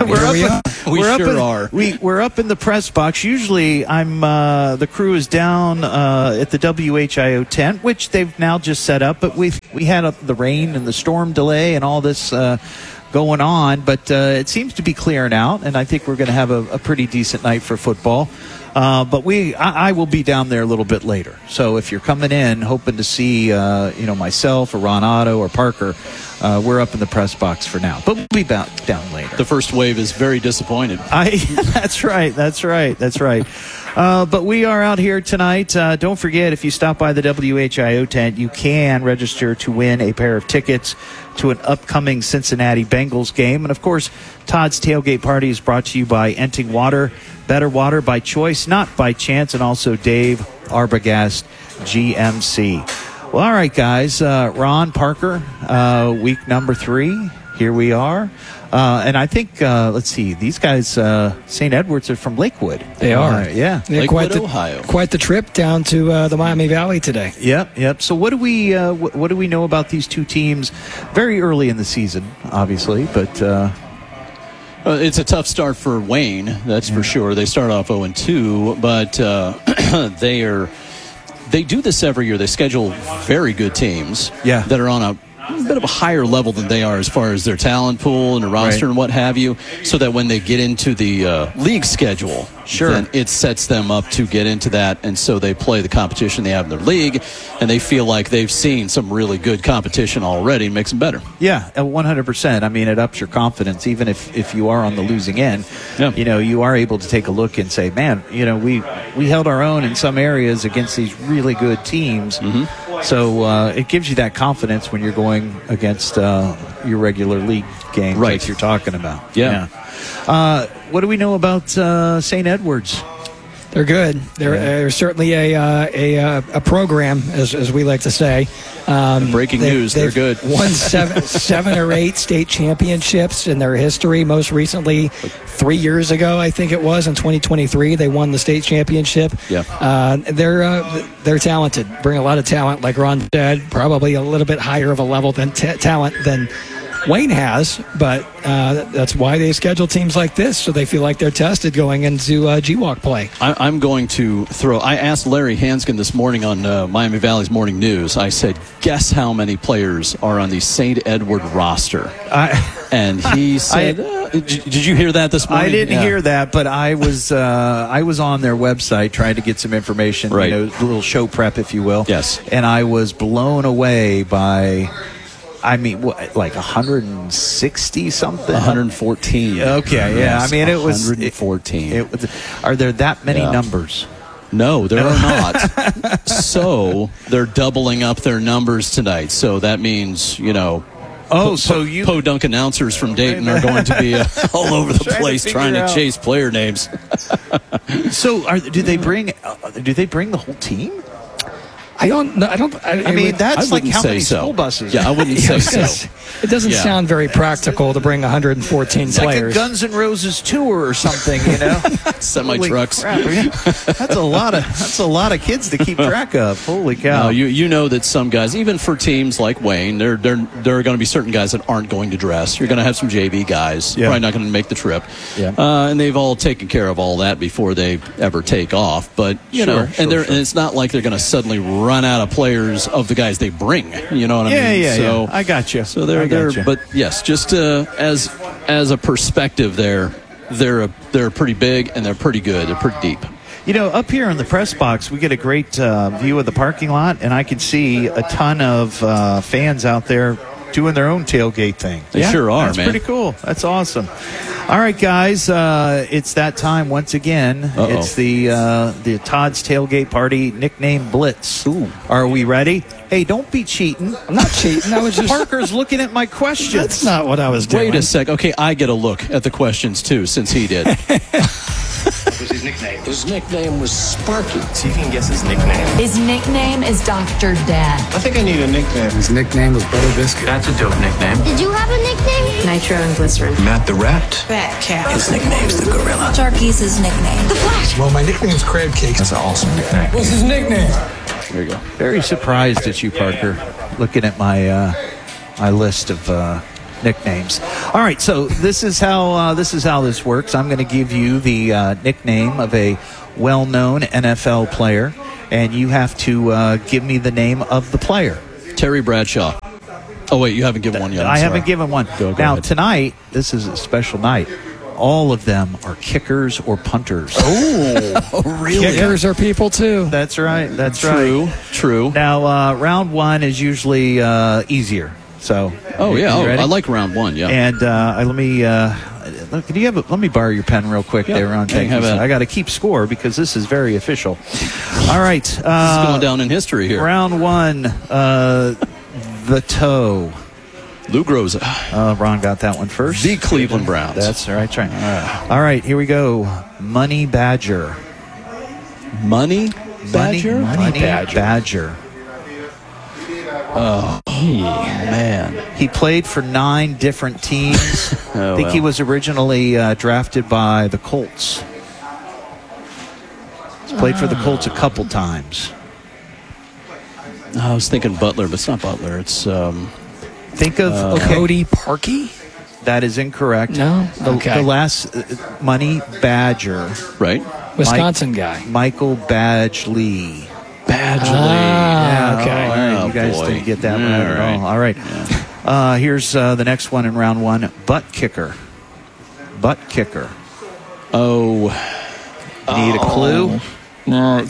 Speaker 20: We're up in the press box. Usually, the crew is down at the WHIO tent, which they've now just set up. But we had the rain and the storm delay and all this going on. But it seems to be clearing out, and I think we're going to have a pretty decent night for football. But I will be down there a little bit later. So if you're coming in hoping to see, myself or Ron Otto or Parker, we're up in the press box for now. But we'll be down later.
Speaker 22: The first wave is very disappointed.
Speaker 20: That's right. But we are out here tonight. Don't forget, if you stop by the WHIO tent, you can register to win a pair of tickets to an upcoming Cincinnati Bengals game. And, of course, Todd's Tailgate Party is brought to you by Enting Water. Better water by choice, not by chance. And also Dave Arbogast, GMC. Well, all right, guys. Ron, Parker, week number 3. Here we are. And I think, let's see, these guys, St. Edwards, are from Lakewood.
Speaker 14: They are.
Speaker 20: Yeah.
Speaker 14: Lakewood, Ohio. Quite the trip down to the Miami Valley today.
Speaker 20: Yep. So what do we know about these two teams? Very early in the season, obviously, but
Speaker 22: it's a tough start for Wayne, that's for sure. They start off 0-2, but they do this every year. They schedule very good teams that are on a bit of a higher level than they are as far as their talent pool and their roster and what have you, so that when they get into the league schedule, then it sets them up to get into that, and so they play the competition they have in their league, and they feel like they've seen some really good competition already and makes them better.
Speaker 20: Yeah, 100%. I mean, it ups your confidence, even if you are on the losing end. Yeah. You are able to take a look and say, man, we held our own in some areas against these really good teams. Mm-hmm. So it gives you that confidence when you're going against your regular league games like you're talking about.
Speaker 22: Yeah.
Speaker 20: What do we know about St. Edwards?
Speaker 14: They're good. They're certainly a program, as we like to say.
Speaker 22: Breaking news, they're good.
Speaker 14: Won 7 or 8 state championships in their history. Most recently, 3 years ago, I think it was, in 2023, they won the state championship.
Speaker 22: Yeah.
Speaker 14: They're talented. Bring a lot of talent, like Ron said, probably a little bit higher of a level than talent than Wayne has, but that's why they schedule teams like this, so they feel like they're tested going into GWalk play.
Speaker 22: I'm going to I asked Larry Hanskin this morning on Miami Valley's Morning News. I said, guess how many players are on the St. Edward roster? And he said, did you hear that this morning?
Speaker 20: I didn't hear that, but I was on their website trying to get some information,
Speaker 22: right.
Speaker 20: A little show prep, if you will.
Speaker 22: Yes.
Speaker 20: And I was blown away by... like 160 something?
Speaker 22: 114.
Speaker 20: Okay, yeah.
Speaker 22: Yes,
Speaker 20: it was
Speaker 22: 114.
Speaker 20: Are there that many numbers?
Speaker 22: No, there are not. So they're doubling up their numbers tonight. So that means, Podunk announcers from Dayton are going to be all over the place trying to chase player names.
Speaker 20: So do they bring the whole team?
Speaker 14: I don't.
Speaker 20: That's like how many school buses?
Speaker 22: Yeah, I wouldn't say so.
Speaker 14: It doesn't sound very practical to bring 114
Speaker 20: it's
Speaker 14: players.
Speaker 20: Like a Guns N' Roses tour or something,
Speaker 22: Semi trucks.
Speaker 20: That's a lot of kids to keep track of. Holy cow!
Speaker 22: No, you know that some guys, even for teams like Wayne, there are going to be certain guys that aren't going to dress. You're going to have some JV guys, probably not going to make the trip.
Speaker 20: Yeah.
Speaker 22: And they've all taken care of all that before they ever take off. But and it's not like they're going to suddenly run out of players of the guys they bring. You know what I mean?
Speaker 20: Yeah. I got you.
Speaker 22: So they're but yes, just as a perspective, they're pretty big and they're pretty good. They're pretty deep.
Speaker 20: Up here in the press box, we get a great view of the parking lot, and I can see a ton of fans out there
Speaker 9: doing their own tailgate thing.
Speaker 22: They sure are,
Speaker 9: That's
Speaker 22: man.
Speaker 9: pretty cool. That's awesome. All right, guys, it's that time once again.
Speaker 22: Uh-oh.
Speaker 9: It's the Todd's Tailgate Party nickname Blitz.
Speaker 22: Ooh.
Speaker 9: Are we ready? Hey, don't be cheating.
Speaker 14: I'm not cheating. I was just
Speaker 9: Parker's looking at my questions.
Speaker 14: That's not what I was doing.
Speaker 22: Wait a sec. Okay, I get a look at the questions too, since he did.
Speaker 10: What was his nickname? His nickname was Sparky. See if you can guess his nickname.
Speaker 21: His nickname is Dr. Dad.
Speaker 10: I think I need a nickname.
Speaker 13: His nickname was Butter Biscuit.
Speaker 10: That's a dope nickname.
Speaker 21: Did you have a nickname?
Speaker 24: Nitro and glycerin.
Speaker 10: Matt the Rat.
Speaker 21: Fat Cat.
Speaker 10: His nickname's the Gorilla.
Speaker 21: Sharky's his nickname. The Flash.
Speaker 13: Well, my nickname's Crab Cake.
Speaker 10: That's an awesome nickname.
Speaker 13: What's his nickname?
Speaker 22: There you go.
Speaker 9: Very surprised at you, Parker, looking at my my list of nicknames. All right, so this is how this works. I'm going to give you the nickname of a well-known NFL player, and you have to give me the name of the player.
Speaker 22: Terry Bradshaw. Oh, wait, you haven't given one yet.
Speaker 9: I haven't given one.
Speaker 22: Go
Speaker 9: now,
Speaker 22: ahead.
Speaker 9: tonight, this is a special night. All of them are kickers or punters.
Speaker 22: Oh, really?
Speaker 14: Kickers are people too.
Speaker 9: That's right. That's
Speaker 22: True.
Speaker 9: right.
Speaker 22: True.
Speaker 9: Now, round one is usually easier. So.
Speaker 22: Oh, yeah.
Speaker 9: you
Speaker 22: Oh,
Speaker 9: ready?
Speaker 22: I like round one, yeah.
Speaker 9: And let me let me borrow your pen real quick there, Ron. Thank
Speaker 22: have
Speaker 9: you.
Speaker 22: it.
Speaker 9: I got to keep score because this is very official. All right.
Speaker 22: This is going down in history here.
Speaker 9: Round one, the toe.
Speaker 22: Lou Groza.
Speaker 9: Ron got that one first.
Speaker 22: The Cleveland Browns.
Speaker 9: That's right. All right, here we go. Money Badger.
Speaker 22: Money Badger?
Speaker 9: Money Badger.
Speaker 22: Oh, man.
Speaker 9: He played for 9 different teams. I think he was originally drafted by the Colts. He's played for the Colts a couple times.
Speaker 22: I was thinking Butler, but it's not Butler. It's
Speaker 9: Think of
Speaker 14: Cody Parkey.
Speaker 9: That is incorrect.
Speaker 14: No?
Speaker 9: The
Speaker 14: Okay.
Speaker 9: last Money Badger.
Speaker 22: right.
Speaker 14: Wisconsin guy.
Speaker 9: Michael Badgley.
Speaker 14: Ah, okay.
Speaker 9: All right,
Speaker 22: Oh,
Speaker 9: you guys
Speaker 22: boy.
Speaker 9: didn't get that right at
Speaker 22: right.
Speaker 9: all. All right. Here's the next one in round one. Butt kicker. Butt kicker.
Speaker 22: Oh.
Speaker 9: Need a clue?
Speaker 22: No,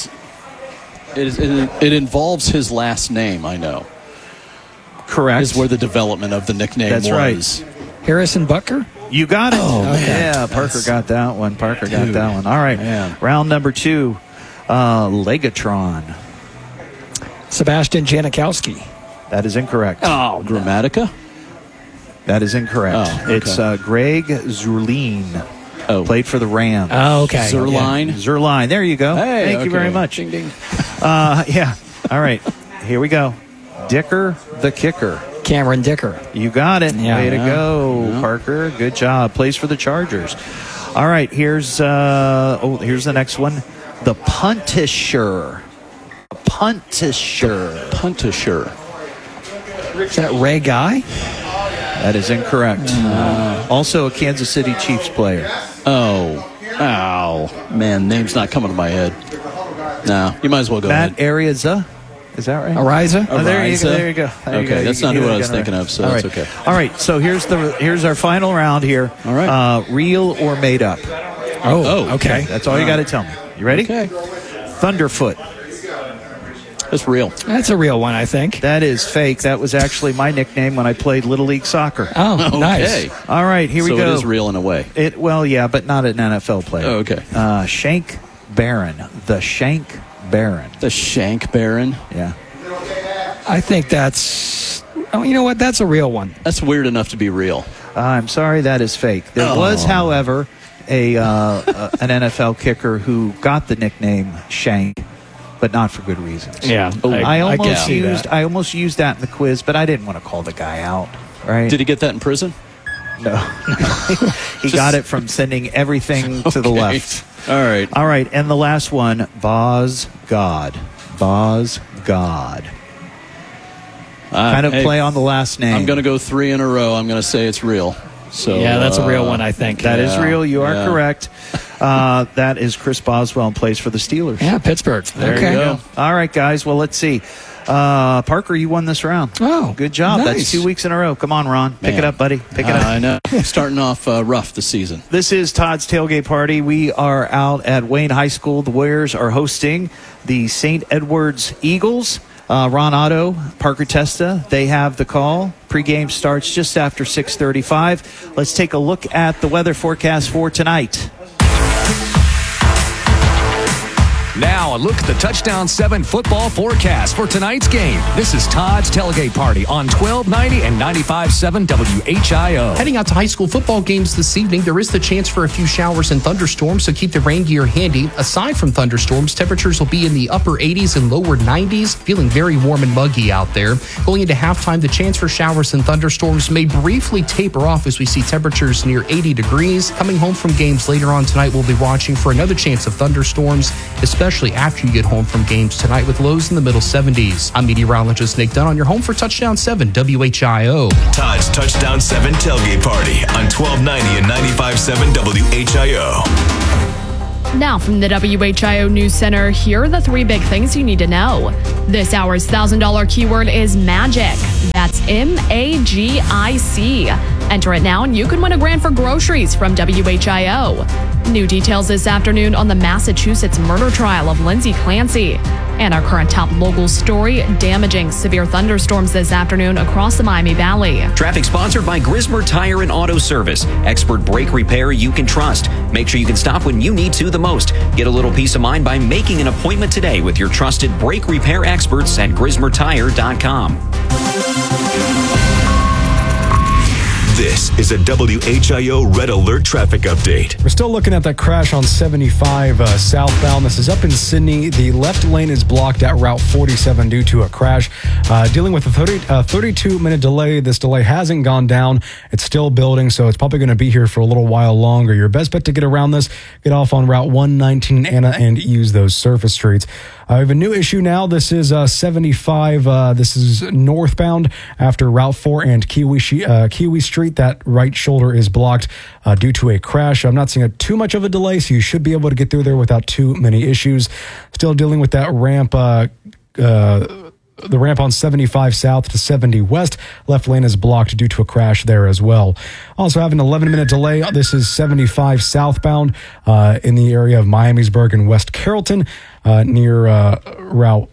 Speaker 22: it involves his last name, I know.
Speaker 9: Correct.
Speaker 22: Is where the development of the nickname
Speaker 9: That's
Speaker 22: was.
Speaker 9: right.
Speaker 14: Harrison Butker?
Speaker 9: You got it.
Speaker 22: Oh, man.
Speaker 9: Yeah, Parker got that one. Parker got
Speaker 22: Dude.
Speaker 9: that one. All right.
Speaker 22: Man.
Speaker 9: Round number 2. Legatron.
Speaker 14: Sebastian Janikowski.
Speaker 9: That is incorrect.
Speaker 22: Oh, Grammatica?
Speaker 9: That is incorrect.
Speaker 22: Oh, okay.
Speaker 9: It's Greg Zerline.
Speaker 22: Oh.
Speaker 9: Played for the Rams.
Speaker 14: Oh, okay.
Speaker 22: Zerline?
Speaker 9: Zerline. There you go.
Speaker 22: Hey,
Speaker 9: Thank you
Speaker 22: okay.
Speaker 9: very much.
Speaker 22: Ding, ding.
Speaker 9: Yeah. All right. Here we go. Dicker the kicker.
Speaker 14: Cameron Dicker.
Speaker 9: You got it.
Speaker 14: Yeah.
Speaker 9: Way to go,
Speaker 22: Yeah.
Speaker 9: Parker. Good job. Plays for the Chargers. All right. Here's here's the next one. The Puntisher. Puntisher.
Speaker 22: Puntisher.
Speaker 14: Is that Ray Guy?
Speaker 9: That is incorrect. Also a Kansas City Chiefs player.
Speaker 22: Oh. Ow. Man, name's not coming to my head. No, you might as well go
Speaker 9: Matt
Speaker 22: ahead.
Speaker 9: Ariza. Is that right?
Speaker 14: Ariza?
Speaker 9: Oh, there you go.
Speaker 22: Ariza?
Speaker 9: There you go. There you
Speaker 22: Okay,
Speaker 9: go.
Speaker 22: that's
Speaker 9: You
Speaker 22: not who
Speaker 9: got
Speaker 22: I was
Speaker 9: it
Speaker 22: thinking
Speaker 9: right.
Speaker 22: of, so
Speaker 9: All
Speaker 22: that's
Speaker 9: right.
Speaker 22: okay.
Speaker 9: All right. So here's our final round here.
Speaker 22: All right.
Speaker 9: Real or made up?
Speaker 14: Oh, okay.
Speaker 9: That's all you got to tell me. You ready?
Speaker 22: Okay.
Speaker 9: Thunderfoot.
Speaker 22: That's real.
Speaker 14: That's a real one, I think.
Speaker 9: That is fake. That was actually my nickname when I played Little League Soccer.
Speaker 14: Oh, nice.
Speaker 22: Okay.
Speaker 9: All right, here we
Speaker 22: So
Speaker 9: go.
Speaker 22: it is real in a way.
Speaker 9: Well, yeah, but not an NFL player.
Speaker 22: Oh, okay.
Speaker 9: Shank Barron. The Shank Barron.
Speaker 22: The Shank Baron.
Speaker 9: Yeah.
Speaker 14: I think that's. Oh, you know what? That's a real one.
Speaker 22: That's weird enough to be real.
Speaker 9: I'm sorry, that is fake. There was, however, an NFL kicker who got the nickname Shank, but not for good reasons.
Speaker 14: Yeah.
Speaker 9: I
Speaker 14: can
Speaker 9: almost
Speaker 14: see
Speaker 9: used
Speaker 14: that.
Speaker 9: I almost used that in the quiz, but I didn't want to call the guy out. Right?
Speaker 22: Did he get that in prison?
Speaker 9: No. He got it from sending everything to the
Speaker 22: Okay.
Speaker 9: left.
Speaker 22: All right.
Speaker 9: All right, and the last one, Boz God. Boz God. Kind of
Speaker 22: Hey,
Speaker 9: play on the last name.
Speaker 22: I'm going to go 3 in a row. I'm going to say it's real. So
Speaker 14: Yeah, that's a real one, I think.
Speaker 9: That is
Speaker 22: Yeah,
Speaker 9: real. You are
Speaker 22: yeah.
Speaker 9: correct. That is Chris Boswell and plays for the Steelers.
Speaker 14: Yeah, Pittsburgh.
Speaker 9: There
Speaker 14: okay.
Speaker 9: you go. All right, guys. Well, let's see. Parker, you won this round.
Speaker 14: Oh,
Speaker 9: good job.
Speaker 14: nice.
Speaker 9: That's 2 weeks in a row. Come on, Ron. Pick it
Speaker 22: Man.
Speaker 9: up, buddy. Pick it up.
Speaker 22: I know. Starting off rough this season.
Speaker 9: This is Todd's Tailgate Party. We are out at Wayne High School. The Warriors are hosting the St. Edwards Eagles. Ron Otto, Parker Testa, they have the call. Pre-game starts just after 6:35. Let's take a look at the weather forecast for tonight.
Speaker 8: Now, a look at the Touchdown 7 football forecast for tonight's game. This is Todd's Tailgate Party on 1290 and 95.7 WHIO.
Speaker 12: Heading out to high school football games this evening, there is the chance for a few showers and thunderstorms, so keep the rain gear handy. Aside from thunderstorms, temperatures will be in the upper 80s and lower 90s, feeling very warm and muggy out there. Going into halftime, the chance for showers and thunderstorms may briefly taper off as we see temperatures near 80 degrees. Coming home from games later on tonight, we'll be watching for another chance of thunderstorms, especially after you get home from games tonight with lows in the middle 70s. I'm meteorologist Nick Dunn on your home for Touchdown 7 WHIO.
Speaker 7: Todd's Touchdown 7 Tailgate Party on 1290 and 95.7 WHIO.
Speaker 1: Now from the WHIO News Center, here are the 3 big things you need to know. This hour's $1,000 keyword is magic. That's MAGIC. Enter it now and you can win a grand for groceries from WHIO. New details this afternoon on the Massachusetts murder trial of Lindsay Clancy. And our current top local story, damaging severe thunderstorms this afternoon across the Miami Valley.
Speaker 11: Traffic sponsored by Grismer Tire and Auto Service. Expert brake repair you can trust. Make sure you can stop when you need to the most. Get a little peace of mind by making an appointment today with your trusted brake repair experts at GrismerTire.com.
Speaker 7: This is a WHIO Red Alert traffic update.
Speaker 2: We're still looking at that crash on 75 southbound. This is up in Sydney. The left lane is blocked at Route 47 due to a crash. Dealing with a 32-minute delay. This delay hasn't gone down. It's still building, so it's probably going to be here for a little while longer. Your best bet to get around this, get off on Route 119 in Anna and use those surface streets. We have a new issue now. This is 75. This is northbound after Route 4 and Kiwi Street. That right shoulder is blocked due to a crash. I'm not seeing too much of a delay, so you should be able to get through there without too many issues. Still dealing with that ramp. The ramp on 75 south to 70 west. Left lane is blocked due to a crash there as well. Also have an 11-minute delay. This is 75 southbound in the area of Miamisburg and West Carrollton near Route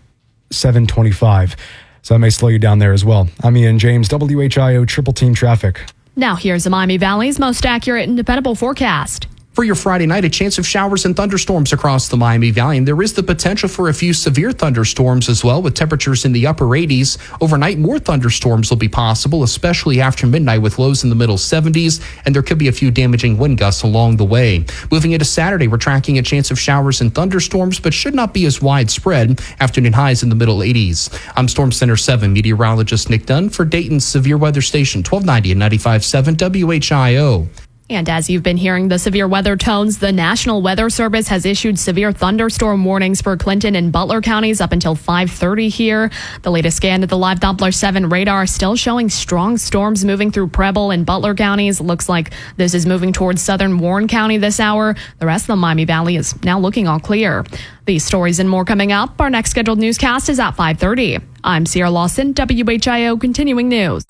Speaker 2: 725. So that may slow you down there as well. I'm Ian James, WHIO Triple Team Traffic.
Speaker 1: Now here's the Miami Valley's most accurate and dependable forecast.
Speaker 12: For your Friday night, a chance of showers and thunderstorms across the Miami Valley, and there is the potential for a few severe thunderstorms as well, with temperatures in the upper 80s. Overnight, more thunderstorms will be possible, especially after midnight, with lows in the middle 70s, and there could be a few damaging wind gusts along the way. Moving into Saturday, we're tracking a chance of showers and thunderstorms, but should not be as widespread. Afternoon highs in the middle 80s. I'm Storm Center 7 meteorologist Nick Dunn for Dayton's Severe Weather Station, 1290 and 95.7 WHIO.
Speaker 1: And as you've been hearing the severe weather tones, the National Weather Service has issued severe thunderstorm warnings for Clinton and Butler counties up until 5:30 here. The latest scan of the live Doppler 7 radar is still showing strong storms moving through Preble and Butler counties. Looks like this is moving towards southern Warren County this hour. The rest of the Miami Valley is now looking all clear. These stories and more coming up. Our next scheduled newscast is at 5:30. I'm Sierra Lawson, WHIO Continuing News.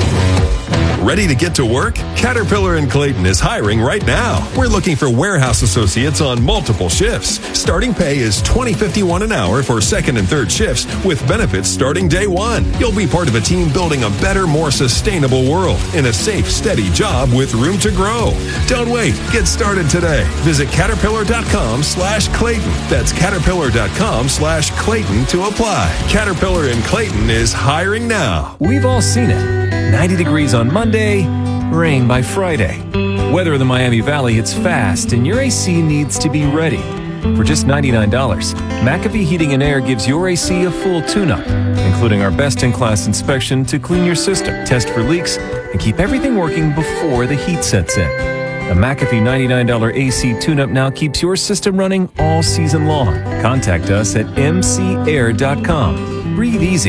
Speaker 15: Ready to get to work? Caterpillar in Clayton is hiring right now. We're looking for warehouse associates on multiple shifts. Starting pay is $20.51 an hour for second and third shifts with benefits starting day one. You'll be part of a team building a better, more sustainable world in a safe, steady job with room to grow. Don't wait. Get started today. Visit Caterpillar.com/Clayton. That's Caterpillar.com/Clayton to apply. Caterpillar in Clayton is hiring now.
Speaker 16: We've all seen it. 90 degrees on Monday, rain by Friday. Weather in the Miami Valley hits fast, and your AC needs to be ready. For just $99, McAfee Heating and Air gives your AC a full tune-up, including our best-in-class inspection to clean your system, test for leaks, and keep everything working before the heat sets in. A McAfee $99 AC tune-up now keeps your system running all season long. Contact us at mcair.com. Breathe easy.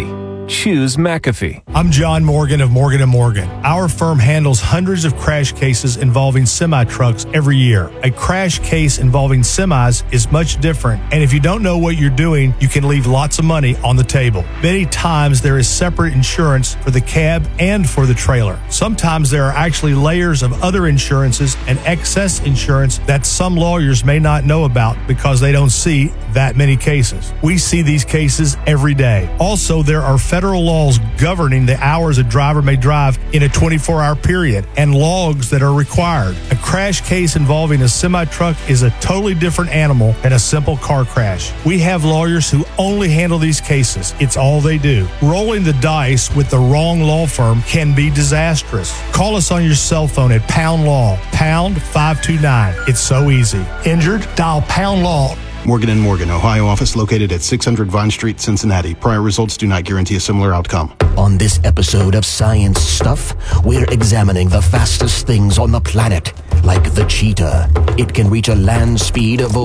Speaker 16: choose McAfee.
Speaker 3: I'm John Morgan of Morgan & Morgan. Our firm handles hundreds of crash cases involving semi-trucks every year. A crash case involving semis is much different, and if you don't know what you're doing, you can leave lots of money on the table. Many times there is separate insurance for the cab and for the trailer. Sometimes there are actually layers of other insurances and excess insurance that some lawyers may not know about because they don't see that many cases. We see these cases every day. Also, there are federal laws governing the hours a driver may drive in a 24-hour period and logs that are required. A crash case involving a semi-truck is a totally different animal than a simple car crash. We have lawyers who only handle these cases. It's all they do. Rolling the dice with the wrong law firm can be disastrous. Call us on your cell phone at Pound Law, pound 529. It's so easy. Injured? Dial Pound Law.
Speaker 4: Morgan & Morgan, Ohio office located at 600 Vine Street, Cincinnati. Prior results do not guarantee a similar outcome.
Speaker 17: On this episode of Science Stuff, we're examining the fastest things on the planet, like the cheetah. It can reach a land speed of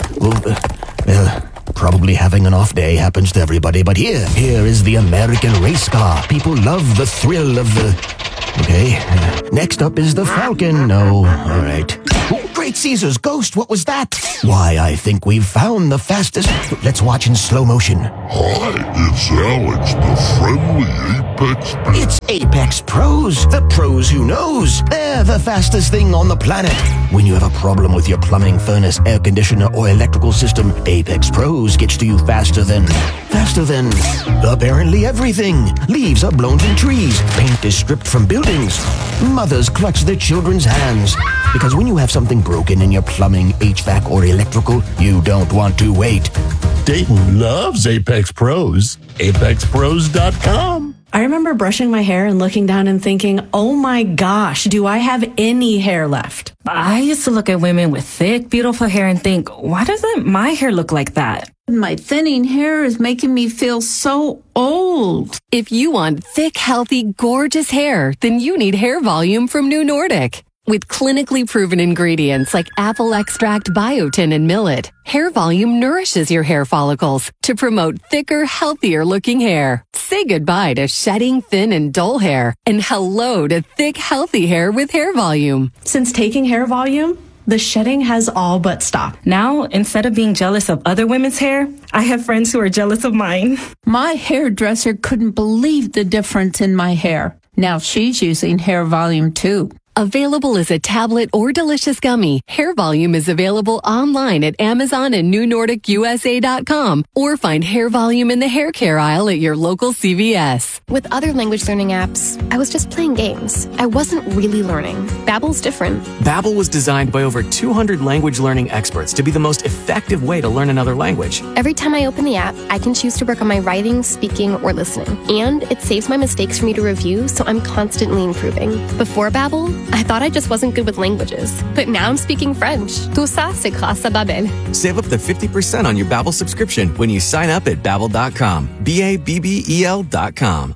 Speaker 17: probably having an off day happens to everybody, but here is the American race car. People love the thrill of the... Okay, next up is the Falcon. No, all right. Oh, Great Caesar's ghost, what was that? Why, I think we've found the fastest... Let's watch in slow motion.
Speaker 18: Hi, it's Alex, the friendly Apex Pro.
Speaker 17: It's Apex Pros, the pros who knows. They're the fastest thing on the planet. When you have a problem with your plumbing, furnace, air conditioner, or electrical system, Apex Pros gets to you faster than apparently everything. Leaves are blown from trees. Paint is stripped from buildings. Mothers clutch their children's hands. Because when you have something broken in your plumbing, HVAC, or electrical, you don't want to wait.
Speaker 18: Dayton loves Apex Pros. ApexPros.com.
Speaker 19: I remember brushing my hair and looking down and thinking, oh my gosh, do I have any hair left?
Speaker 26: I used to look at women with thick, beautiful hair and think, why doesn't my hair look like that?
Speaker 27: My thinning hair is making me feel so old.
Speaker 24: If you want thick, healthy, gorgeous hair, then you need Hair Volume from New Nordic. With clinically proven ingredients like apple extract, biotin, and millet, Hair Volume nourishes your hair follicles to promote thicker, healthier looking hair. Say goodbye to shedding, thin, and dull hair, and hello to thick, healthy hair with Hair Volume.
Speaker 19: Since taking Hair Volume, the shedding has all but stopped.
Speaker 26: Now, instead of being jealous of other women's hair, I have friends who are jealous of mine.
Speaker 27: My hairdresser couldn't believe the difference in my hair. Now she's using Hair Volume too.
Speaker 24: Available as a tablet or delicious gummy, Hair Volume is available online at Amazon and NewNordicUSA.com, or find Hair Volume in the hair care aisle at your local CVS.
Speaker 28: With other language learning apps, I was just playing games. I wasn't really learning. Babbel's different.
Speaker 29: Babbel was designed by over 200 language learning experts to be the most effective way to learn another language.
Speaker 28: Every time I open the app, I can choose to work on my writing, speaking, or listening. And it saves my mistakes for me to review, so I'm constantly improving. Before Babbel, I thought I just wasn't good with languages, but now I'm speaking French. Tout ça, c'est grâce à Babbel.
Speaker 29: Save up to 50% on your Babbel subscription when you sign up at Babbel.com. BABBEL.com.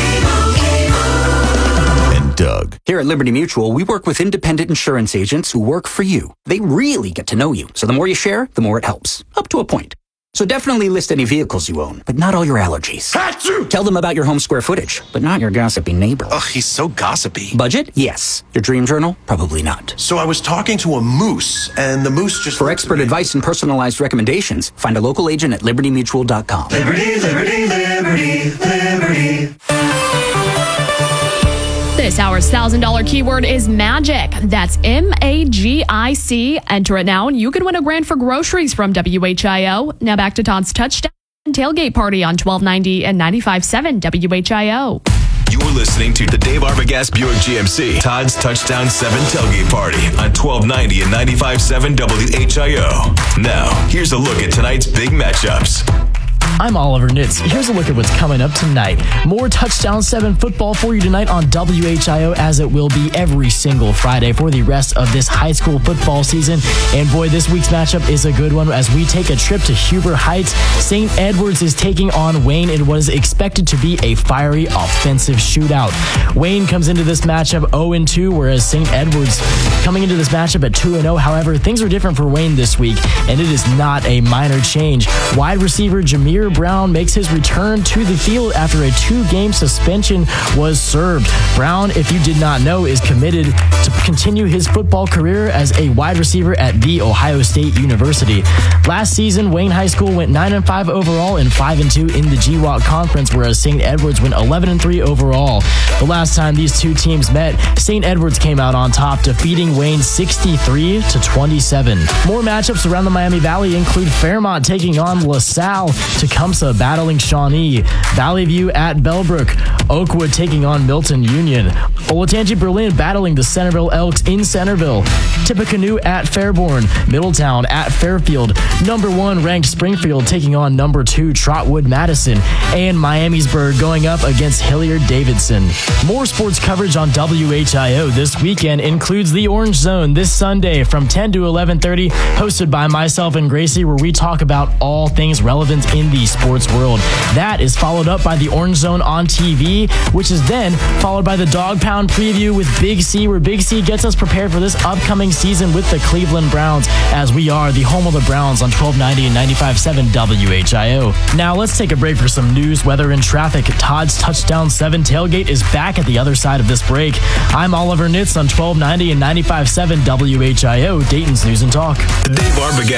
Speaker 30: And Doug. Here at Liberty Mutual, we work with independent insurance agents who work for you. They really get to know you, so the more you share, the more it helps. Up to a point. So definitely list any vehicles you own, but not all your allergies. Achoo! Tell them about your home square footage, but not your gossipy neighbor.
Speaker 31: Ugh, he's so gossipy.
Speaker 30: Budget? Yes. Your dream journal? Probably not.
Speaker 31: So I was talking to a moose, and the moose just...
Speaker 30: For expert advice and personalized recommendations, find a local agent at libertymutual.com.
Speaker 10: Liberty, liberty, liberty, liberty.
Speaker 1: This hour's $1,000 keyword is magic. That's MAGIC. Enter it now and you can win a grand for groceries from WHIO. Now back to Todd's touchdown tailgate party on 1290 and 95.7 WHIO.
Speaker 7: You're listening to the Dave Arbogast Buick GMC Todd's Touchdown 7 tailgate party on 1290 and 95.7 WHIO. Now, here's a look at tonight's big matchups.
Speaker 32: I'm Oliver Nitz. Here's a look at what's coming up tonight. More Touchdown 7 football for you tonight on WHIO, as it will be every single Friday for the rest of this high school football season. And boy, this week's matchup is a good one as we take a trip to Huber Heights. St. Edwards is taking on Wayne in what is expected to be a fiery offensive shootout. Wayne comes into this matchup 0-2, whereas St. Edwards coming into this matchup at 2-0. However, things are different for Wayne this week, and it is not a minor change. Wide receiver Jameer Brown makes his return to the field after a 2-game suspension was served. Brown, if you did not know, is committed to continue his football career as a wide receiver at The Ohio State University. Last season, Wayne High School went 9-5 overall and 5-2 in the GWAC Conference, whereas St. Edwards went 11-3 overall. The last time these two teams met, St. Edwards came out on top, defeating Wayne 63-27. More matchups around the Miami Valley include Fairmont taking on LaSalle, Tecumseh battling Shawnee, Valley View at Bellbrook, Oakwood taking on Milton Union, Olatanji Berlin battling the Centerville Elks in Centerville, Tippecanoe at Fairborn, Middletown at Fairfield, number 1 ranked Springfield taking on number 2 Trotwood Madison, and Miamisburg going up against Hilliard-Davidson. More sports coverage on WHIO this weekend includes the Orange Zone this Sunday from 10 to 11:30, hosted by myself and Gracie, where we talk about all things relevant in the sports world. That is followed up by the Orange Zone on TV, which is then followed by the Dog Pound preview with Big C, where Big C gets us prepared for this upcoming season with the Cleveland Browns, as we are the home of the Browns on 1290 and 95.7 WHIO. Now let's take a break for some news, weather, and traffic. Todd's Touchdown 7 tailgate is back at the other side of this break. I'm Oliver Nitz on 1290 and 95.7 WHIO, Dayton's News and Talk.
Speaker 7: The Dave Arbogast